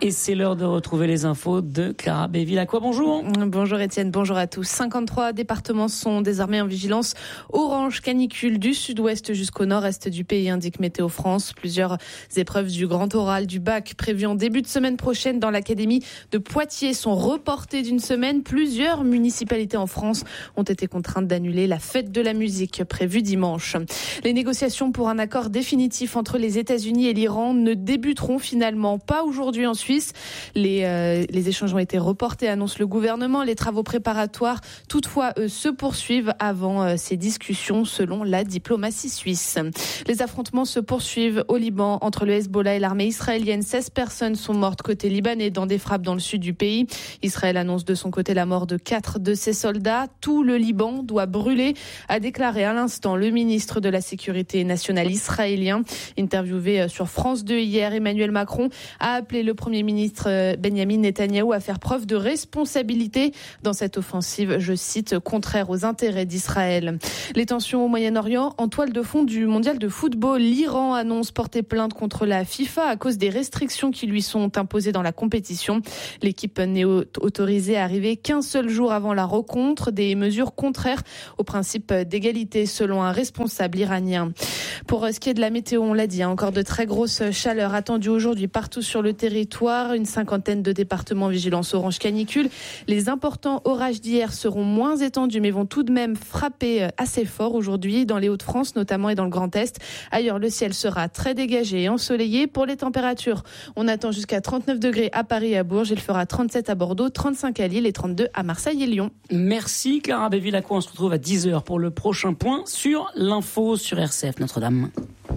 Et c'est l'heure de retrouver les infos de Clara Béville-Lacroix. Bonjour. Bonjour Étienne, bonjour à tous. 53 départements sont désormais en vigilance orange canicule du sud-ouest jusqu'au nord-est du pays, indique Météo France. Plusieurs épreuves du grand oral du bac prévues en début de semaine prochaine dans l'académie de Poitiers sont reportées d'une semaine. Plusieurs municipalités en France ont été contraintes d'annuler la fête de la musique prévue dimanche. Les négociations pour un accord définitif entre les États-Unis et l'Iran ne débuteront finalement pas aujourd'hui en Suisse. Les échanges ont été reportés, annonce le gouvernement. Les travaux préparatoires, toutefois, se poursuivent avant ces discussions, selon la diplomatie suisse. Les affrontements se poursuivent au Liban entre le Hezbollah et l'armée israélienne. 16 personnes sont mortes côté libanais dans des frappes dans le sud du pays. Israël annonce de son côté la mort de 4 de ses soldats. Tout le Liban doit brûler, a déclaré à l'instant le ministre de la Sécurité nationale israélien. Interviewé sur France 2 hier, Emmanuel Macron a appelé le Premier ministre Benyamin Netanyahou à faire preuve de responsabilité dans cette offensive, je cite, contraire aux intérêts d'Israël. Les tensions au Moyen-Orient en toile de fond du mondial de football. L'Iran annonce porter plainte contre la FIFA à cause des restrictions qui lui sont imposées dans la compétition. L'équipe n'est autorisée à arriver qu'un seul jour avant la rencontre, des mesures contraires au principe d'égalité selon un responsable iranien. Pour ce qui est de la météo, on l'a dit, encore de très grosses chaleurs attendues aujourd'hui partout sur le territoire. Une cinquantaine de départements en vigilance orange canicule. Les importants orages d'hier seront moins étendus mais vont tout de même frapper assez fort aujourd'hui dans les Hauts-de-France notamment et dans le Grand Est. Ailleurs, le ciel sera très dégagé et ensoleillé. Pour les températures, on attend jusqu'à 39 degrés à Paris et à Bourges. Il fera 37 à Bordeaux, 35 à Lille et 32 à Marseille et Lyon. Merci Clara Béville-Lacroix. On se retrouve à 10h pour le prochain point sur l'info sur RCF Notre-Dame.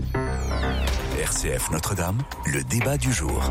RCF Notre-Dame, le débat du jour.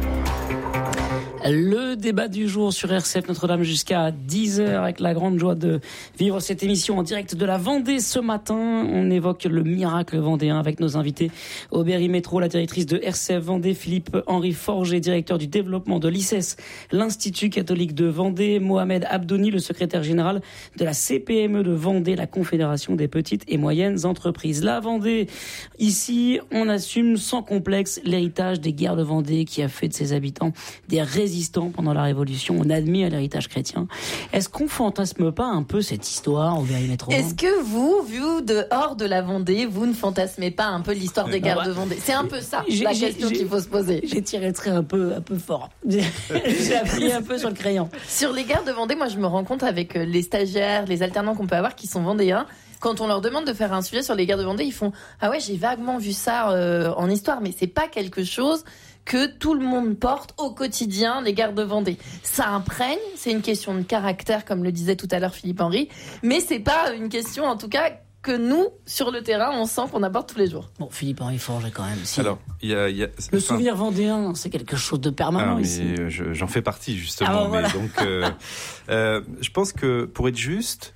Le débat du jour sur RCF Notre-Dame jusqu'à 10h avec la grande joie de vivre cette émission en direct de la Vendée ce matin. On évoque le miracle vendéen avec nos invités Aubéry Métro, la directrice de RCF Vendée, Philippe-Henri Forger, directeur du développement de l'ICES, l'Institut catholique de Vendée, Mohamed Abdouni, le secrétaire général de la CPME de Vendée, la Confédération des petites et moyennes entreprises. La Vendée, ici, on assume sans complexe l'héritage des guerres de Vendée qui a fait de ses habitants des résistants pendant la Révolution. On admire l'héritage chrétien. Est-ce qu'on fantasme pas un peu cette histoire, Aubéry Métro ? Est-ce que vous, vu dehors de la Vendée, vous ne fantasmez pas un peu l'histoire des guerres de Vendée ? C'est un peu ça, la question qu'il faut se poser. J'ai tiré le trait un peu fort. J'ai appuyé un peu sur le crayon. Sur les guerres de Vendée, moi je me rends compte avec les stagiaires, les alternants qu'on peut avoir qui sont vendéens, quand on leur demande de faire un sujet sur les guerres de Vendée, ils font « Ah ouais, j'ai vaguement vu ça en histoire », mais c'est pas quelque chose que tout le monde porte au quotidien, les guerres de Vendée. Ça imprègne, c'est une question de caractère, comme le disait tout à l'heure Philippe-Henri, mais c'est pas une question, en tout cas, que nous, sur le terrain, on sent qu'on aborde tous les jours. Bon, Philippe-Henri Forger, quand même. Si. Alors, le souvenir vendéen, c'est quelque chose de permanent ici. J'en fais partie, justement. Ah, voilà. Mais donc, je pense que, pour être juste,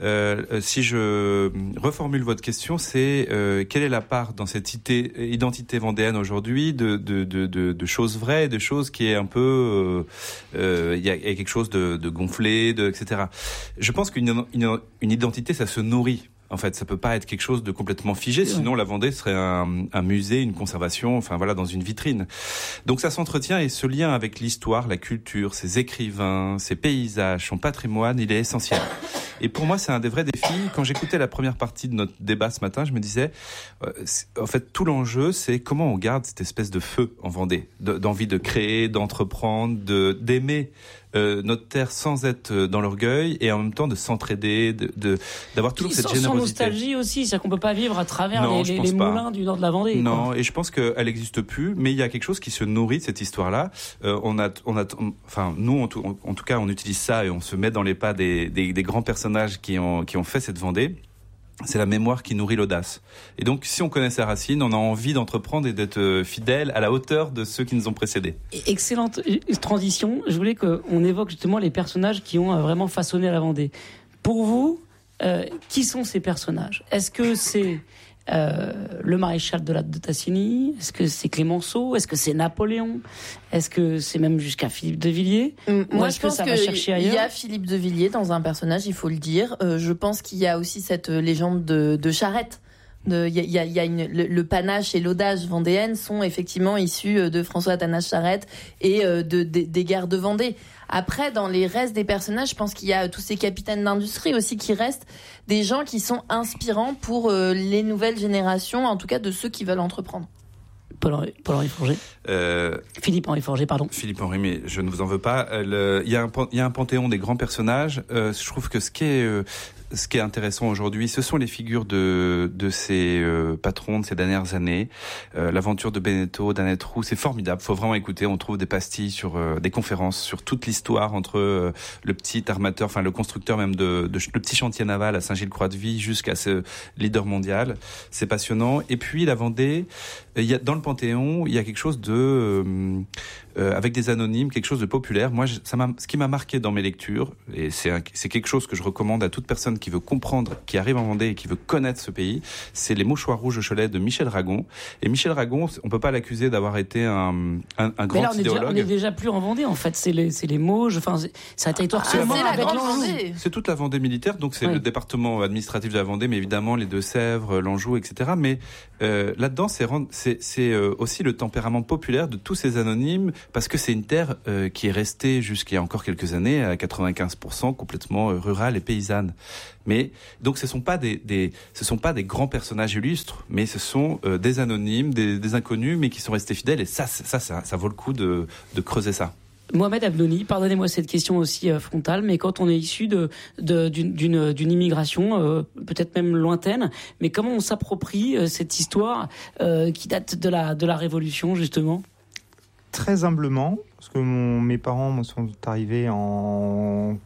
si je reformule votre question, c'est quelle est la part dans cette identité vendéenne aujourd'hui de choses vraies, de choses qui est un peu il y a quelque chose de gonflé, etc. Je pense qu'une identité, ça se nourrit. En fait, ça peut pas être quelque chose de complètement figé, sinon la Vendée serait un musée, une conservation, enfin voilà, dans une vitrine. Donc ça s'entretient et ce lien avec l'histoire, la culture, ses écrivains, ses paysages, son patrimoine, il est essentiel. Et pour moi, c'est un des vrais défis. Quand j'écoutais la première partie de notre débat ce matin, je me disais, en fait, tout l'enjeu, c'est comment on garde cette espèce de feu en Vendée, d'envie de créer, d'entreprendre, d'aimer notre terre sans être dans l'orgueil et en même temps de s'entraider, d'avoir toujours cette générosité. Sans nostalgie aussi, c'est-à-dire qu'on peut pas vivre à travers les moulins du nord de la Vendée. Non, et je pense qu'elle n'existe plus, mais il y a quelque chose qui se nourrit de cette histoire-là. Enfin, nous, en tout cas, on utilise ça et on se met dans les pas des grands personnages qui ont fait cette Vendée. C'est la mémoire qui nourrit l'audace. Et donc, si on connaît ses racines, on a envie d'entreprendre et d'être fidèle à la hauteur de ceux qui nous ont précédés. Excellente transition. Je voulais qu'on évoque justement les personnages qui ont vraiment façonné la Vendée. Pour vous, qui sont ces personnages ? Est-ce que c'est le maréchal de Tassigny ? Est-ce que c'est Clémenceau ? Est-ce que c'est Napoléon ? Est-ce que c'est même jusqu'à Philippe de Villiers ? Moi, je pense qu'il y a Philippe de Villiers dans un personnage, il faut le dire. Je pense qu'il y a aussi cette légende de Charette. Il y a le panache et l'audace vendéenne sont effectivement issus de François Athanase-Charette et des guerres de Vendée. Après, dans les restes des personnages, je pense qu'il y a tous ces capitaines d'industrie aussi qui restent, des gens qui sont inspirants pour les nouvelles générations, en tout cas de ceux qui veulent entreprendre. Paul-Henri Forget. Philippe-Henri Forget, pardon. Philippe-Henri, mais je ne vous en veux pas. Il y a un panthéon des grands personnages. Je trouve que ce qui est intéressant aujourd'hui, ce sont les figures de ces patrons de ces dernières années. L'aventure de Beneteau, d'Annette Roux, c'est formidable. Faut vraiment écouter. On trouve des pastilles sur des conférences sur toute l'histoire entre le petit armateur, enfin le constructeur même de le petit chantier naval à Saint-Gilles-Croix-de-Vie jusqu'à ce leader mondial. C'est passionnant. Et puis la Vendée, dans le Panthéon, il y a quelque chose de avec des anonymes, quelque chose de populaire. Moi, ce qui m'a marqué dans mes lectures, et c'est quelque chose que je recommande à toute personne qui veut comprendre, qui arrive en Vendée et qui veut connaître ce pays, c'est Les Mouchoirs rouges au Cholet de Michel Ragon. Et Michel Ragon, on peut pas l'accuser d'avoir été un grand là, idéologue. On est déjà plus en Vendée, en fait. C'est les Mauges, enfin, c'est un territoire seulement avec l'Anjou. C'est toute la Vendée militaire, donc c'est le département administratif de la Vendée, mais évidemment les Deux-Sèvres, l'Anjou, etc. Mais là-dedans, c'est aussi le tempérament populaire de tous ces anonymes, parce que c'est une terre qui est restée jusqu'il y a encore quelques années à 95% complètement rurale et paysanne. Mais donc ce sont pas des grands personnages illustres, mais ce sont des anonymes, des inconnus, mais qui sont restés fidèles. Et ça vaut le coup de creuser ça. Mohamed Abdoni, pardonnez-moi cette question aussi frontale, mais quand on est issu d'une immigration, peut-être même lointaine, mais comment on s'approprie cette histoire qui date de la Révolution, justement ? Très humblement, parce que mes parents sont arrivés en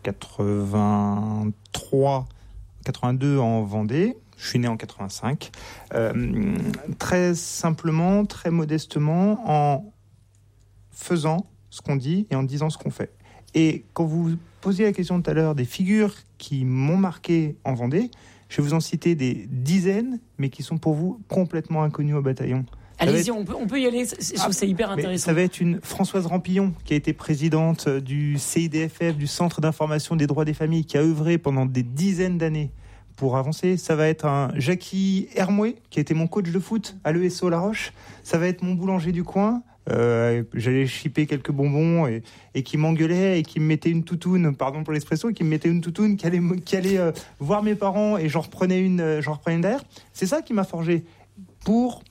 82 en Vendée. Je suis né en 85. Très simplement, très modestement, en faisant ce qu'on dit et en disant ce qu'on fait. Et quand vous posiez la question tout à l'heure des figures qui m'ont marqué en Vendée, je vais vous en citer des dizaines, mais qui sont pour vous complètement inconnues au bataillon. Allez-y, on peut y aller, je trouve c'est hyper intéressant. Ça va être une Françoise Rampillon, qui a été présidente du CIDFF, du Centre d'information des droits des familles, qui a œuvré pendant des dizaines d'années pour avancer. Ça va être un Jackie Hermouet, qui a été mon coach de foot à l'ESO La Roche. Ça va être mon boulanger du coin. J'allais chipper quelques bonbons et qui m'engueulait et qui me mettait une toutoune, pardon pour l'expression, qui me mettait une toutoune, qui allait voir mes parents et j'en reprenais une derrière. C'est ça qui m'a forgé pour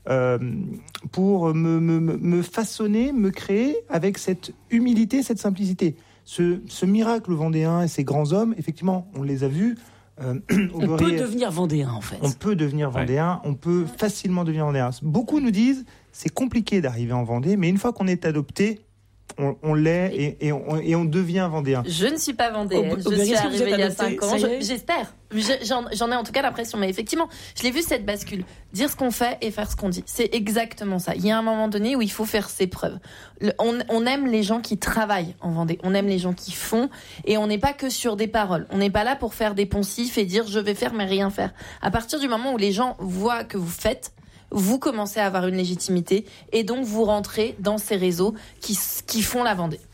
me façonner, me créer avec cette humilité, cette simplicité. Ce miracle vendéen et ces grands hommes, effectivement, on les a vus. On peut devenir vendéen, en fait. On peut devenir vendéen, on peut facilement devenir vendéen. Beaucoup nous disent, c'est compliqué d'arriver en Vendée, mais une fois qu'on est adopté, on l'est et on devient vendéen. Je ne suis pas vendéenne, je suis arrivée il y a 5 ans, j'espère. J'en ai en tout cas l'impression, mais effectivement, je l'ai vu cette bascule. Dire ce qu'on fait et faire ce qu'on dit, c'est exactement ça. Il y a un moment donné où il faut faire ses preuves. On aime les gens qui travaillent en Vendée, on aime les gens qui font, et on n'est pas que sur des paroles. On n'est pas là pour faire des poncifs et dire je vais faire mais rien faire. À partir du moment où les gens voient que vous faites, vous commencez à avoir une légitimité et donc vous rentrez dans ces réseaux qui font la Vendée.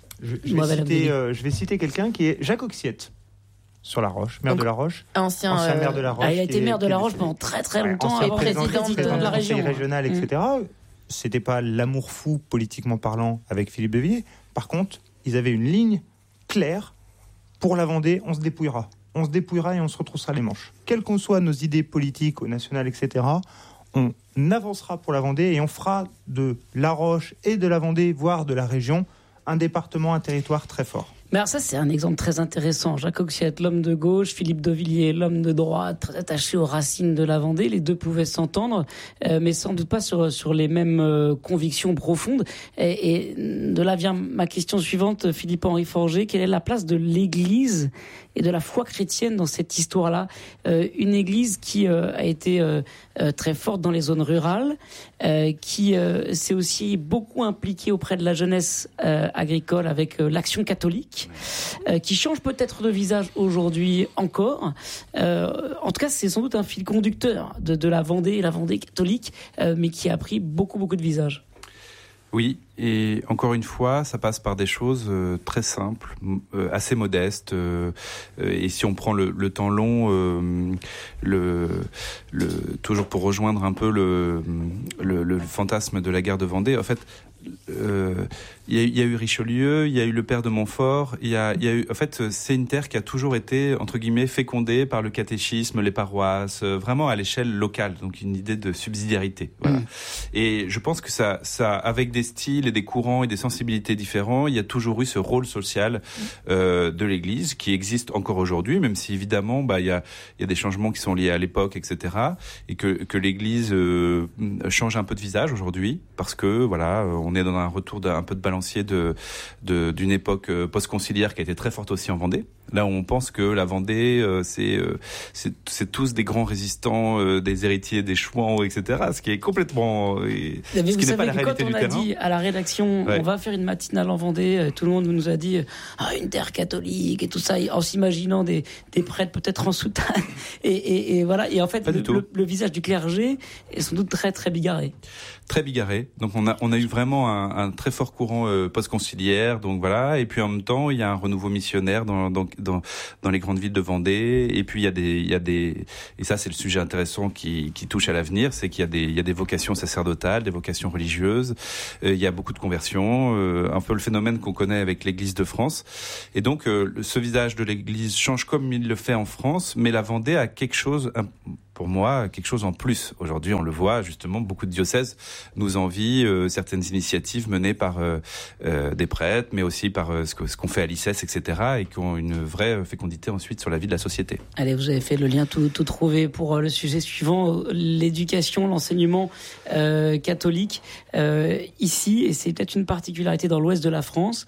Je vais citer quelqu'un qui est Jacques Oxiette sur La Roche, maire de La Roche. Ancien maire de La Roche. Il a été maire de La Roche pendant très très longtemps, et président de la région. Régional, etc. C'était pas l'amour fou politiquement parlant avec Philippe de Villiers. Par contre, ils avaient une ligne claire. Pour la Vendée, on se dépouillera. On se dépouillera et on se retroussera les manches. Quelles qu'en soient nos idées politiques, au national, etc., on avancera pour la Vendée et on fera de La Roche et de la Vendée, voire de la région, un département, un territoire très fort. Mais alors ça, c'est un exemple très intéressant. Jacques Oxiette, l'homme de gauche, Philippe de Villiers, l'homme de droite, très attaché aux racines de la Vendée. Les deux pouvaient s'entendre, mais sans doute pas sur les mêmes convictions profondes. Et de là vient ma question suivante, Philippe-Henri Forget. Quelle est la place de l'Église et de la foi chrétienne dans cette histoire-là ? Une Église qui a été très forte dans les zones rurales, qui s'est aussi beaucoup impliquée auprès de la jeunesse agricole avec l'Action catholique, qui change peut-être de visage aujourd'hui encore. En tout cas, c'est sans doute un fil conducteur de la Vendée et la Vendée catholique, mais qui a pris beaucoup de visage. Oui, Et encore une fois, ça passe par des choses très simples, assez modestes. Et si on prend le temps long, toujours pour rejoindre un peu le fantasme de la guerre de Vendée, en fait, il y a eu Richelieu, il y a eu le père de Montfort, il y a eu, en fait, c'est une terre qui a toujours été, entre guillemets, fécondée par le catéchisme, les paroisses, vraiment à l'échelle locale, donc une idée de subsidiarité. Voilà. Et je pense que ça, avec des styles et des courants et des sensibilités différents, il y a toujours eu ce rôle social de l'Église qui existe encore aujourd'hui, même si évidemment, il y a des changements qui sont liés à l'époque, etc., et que l'Église change un peu de visage aujourd'hui, parce que voilà, on est dans un retour d'un peu de balancier d'une époque post-conciliaire qui a été très forte aussi en Vendée. Là où on pense que la Vendée, c'est tous des grands résistants, des héritiers des Chouans, etc. Ce qui est complètement, ce qui n'est pas la réalité du terrain. Quand on a dit à la rédaction, on va faire une matinale en Vendée, tout le monde nous a dit une terre catholique et tout ça, en s'imaginant des prêtres peut-être en soutane et voilà. Et en fait, le visage du clergé est sans doute très très bigarré. Très bigarré. Donc on a eu vraiment un très fort courant post-conciliaire. Donc voilà. Et puis en même temps, il y a un renouveau missionnaire dans les grandes villes de Vendée. Et puis il y a des et ça c'est le sujet intéressant qui touche à l'avenir, c'est qu'il y a des vocations sacerdotales, des vocations religieuses. Il y a beaucoup de conversions, un peu le phénomène qu'on connaît avec l'Église de France. Et donc ce visage de l'Église change comme il le fait en France, mais la Vendée a quelque chose, pour moi, quelque chose en plus. Aujourd'hui, on le voit, justement, beaucoup de diocèses nous envient certaines initiatives menées par des prêtres, mais aussi par ce qu'on fait à l'ICES, etc., et qui ont une vraie fécondité ensuite sur la vie de la société. Allez, vous avez fait le lien tout trouvé pour le sujet suivant, l'éducation, l'enseignement catholique. Ici, et c'est peut-être une particularité dans l'ouest de la France,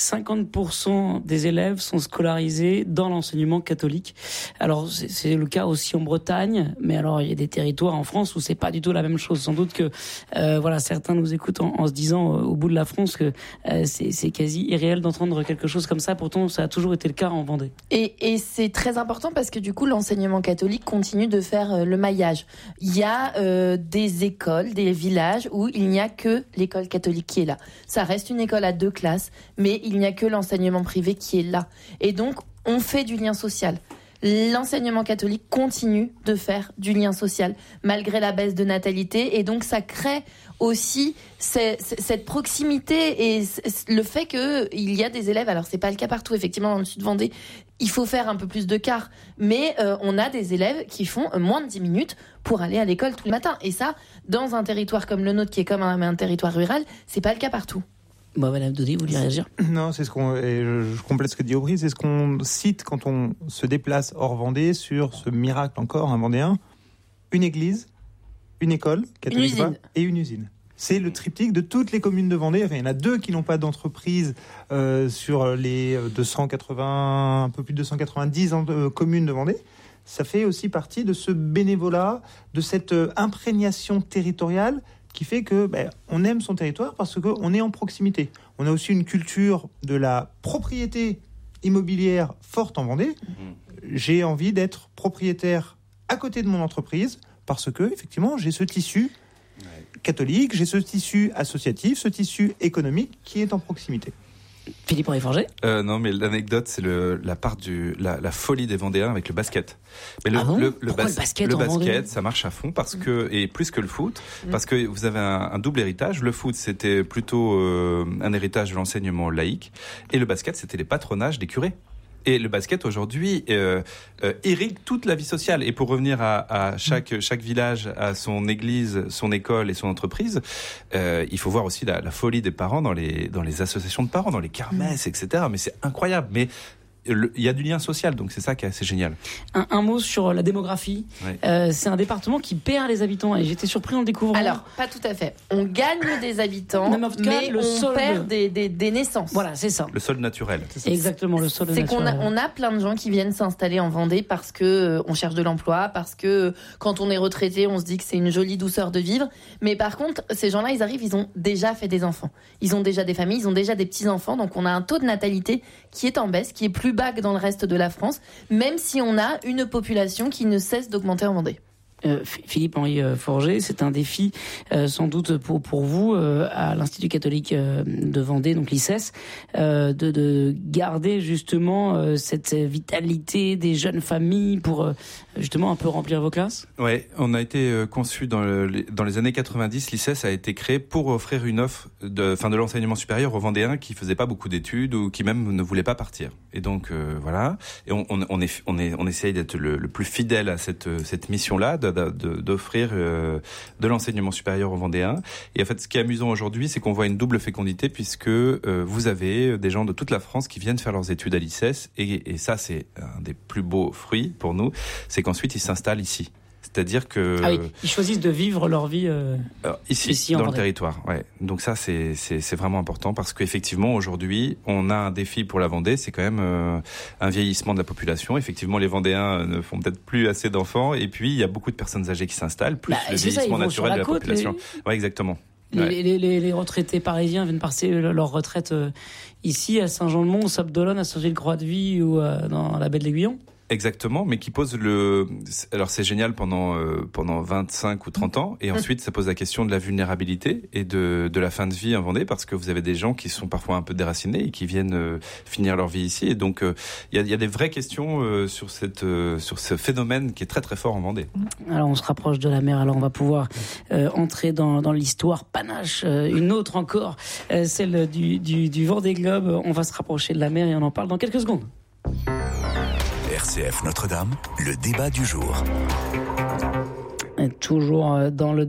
50% des élèves sont scolarisés dans l'enseignement catholique. Alors, c'est le cas aussi en Bretagne, mais alors il y a des territoires en France où c'est pas du tout la même chose. Sans doute que certains nous écoutent en se disant au bout de la France que c'est quasi irréel d'entendre quelque chose comme ça. Pourtant, ça a toujours été le cas en Vendée. Et c'est très important parce que du coup, l'enseignement catholique continue de faire le maillage. Il y a des écoles, des villages où il n'y a que l'école catholique qui est là. Ça reste une école à 2 classes, mais il n'y a que l'enseignement privé qui est là. Et donc, on fait du lien social. L'enseignement catholique continue de faire du lien social malgré la baisse de natalité, et donc ça crée aussi cette proximité et le fait qu'il y a des élèves, alors c'est pas le cas partout, effectivement dans le sud Vendée il faut faire un peu plus de quart, mais on a des élèves qui font moins de 10 minutes pour aller à l'école tous les matins, et ça dans un territoire comme le nôtre qui est comme un territoire rural, c'est pas le cas partout. Madame Daudy, vous voulez réagir ? Non, c'est je complète ce que dit Aubry, c'est ce qu'on cite quand on se déplace hors Vendée sur ce miracle encore, un Vendéen, une église, une école catholique et une usine. C'est le triptyque de toutes les communes de Vendée. Enfin, il y en a 2 qui n'ont pas d'entreprise sur les 280, un peu plus de 290 communes de Vendée. Ça fait aussi partie de ce bénévolat, de cette imprégnation territoriale qui fait que on aime son territoire parce qu'on est en proximité. On a aussi une culture de la propriété immobilière forte en Vendée. J'ai envie d'être propriétaire à côté de mon entreprise parce que, effectivement, j'ai ce tissu catholique, j'ai ce tissu associatif, ce tissu économique qui est en proximité. Philippe Henri Forget ? Non, mais l'anecdote, c'est la folie des Vendéens avec le basket. Mais le basket, ça marche à fond parce que, et plus que le foot, parce que vous avez un double héritage. Le foot, c'était plutôt un héritage de l'enseignement laïque, et le basket, c'était les patronages des curés. Et le basket aujourd'hui irrigue toute la vie sociale. Et pour revenir à chaque village, à son église, son école et son entreprise, il faut voir aussi la folie des parents dans les associations de parents, dans les kermesses, etc. Mais c'est incroyable. Mais il y a du lien social, donc c'est ça qui est assez génial. Un mot sur la démographie. Ouais. C'est un département qui perd les habitants, et j'étais surpris en le découvrant. Alors, pas tout à fait. On gagne des habitants, mais on perd des naissances. Voilà, c'est ça. Le sol naturel. Exactement, le sol naturel. C'est qu'on a plein de gens qui viennent s'installer en Vendée parce que on cherche de l'emploi, parce que quand on est retraité, on se dit que c'est une jolie douceur de vivre. Mais par contre, ces gens-là, ils arrivent, ils ont déjà fait des enfants. Ils ont déjà des familles, ils ont déjà des petits-enfants. Donc on a un taux de natalité qui est en baisse, qui est plus bas que dans le reste de la France, même si on a une population qui ne cesse d'augmenter en Vendée. Philippe-Henri Forget, c'est un défi sans doute pour vous à l'Institut catholique de Vendée, donc l'ICES, de garder justement cette vitalité des jeunes familles pour justement un peu remplir vos classes. Ouais, on a été conçu dans les années 90. L'ICES a été créé pour offrir une offre de l'enseignement supérieur aux Vendéens qui faisaient pas beaucoup d'études ou qui même ne voulaient pas partir. Et donc voilà, et on essaye d'être le plus fidèle à cette mission-là, d'offrir de l'enseignement supérieur aux Vendéens. Et en fait, ce qui est amusant aujourd'hui, c'est qu'on voit une double fécondité puisque vous avez des gens de toute la France qui viennent faire leurs études à l'ICES et ça, c'est un des plus beaux fruits pour nous, c'est qu'ensuite ils s'installent ici. C'est-à-dire que ils choisissent de vivre leur vie ici dans le territoire. Ouais. Donc ça c'est vraiment important parce qu'effectivement aujourd'hui on a un défi pour la Vendée, c'est quand même un vieillissement de la population. Effectivement les Vendéens ne font peut-être plus assez d'enfants et puis il y a beaucoup de personnes âgées qui s'installent, plus le vieillissement naturel de la population. Ouais, exactement. Les retraités parisiens viennent passer leur retraite ici à Saint-Jean-de-Mont, au Sable-d'Olonne, à Saint-Gilles-Croix-de-Vie ou dans la baie de l'Aiguillon. Exactement, mais qui pose alors c'est génial pendant 25 ou 30 ans, et ensuite ça pose la question de la vulnérabilité et de la fin de vie en Vendée, parce que vous avez des gens qui sont parfois un peu déracinés et qui viennent finir leur vie ici, et donc il y a des vraies questions sur ce phénomène qui est très très fort en Vendée. Alors on se rapproche de la mer, alors on va pouvoir entrer dans l'histoire panache, une autre encore, celle du Vendée Globe. On va se rapprocher de la mer et on en parle dans quelques secondes. RCF Notre-Dame, le débat du jour. Toujours dans le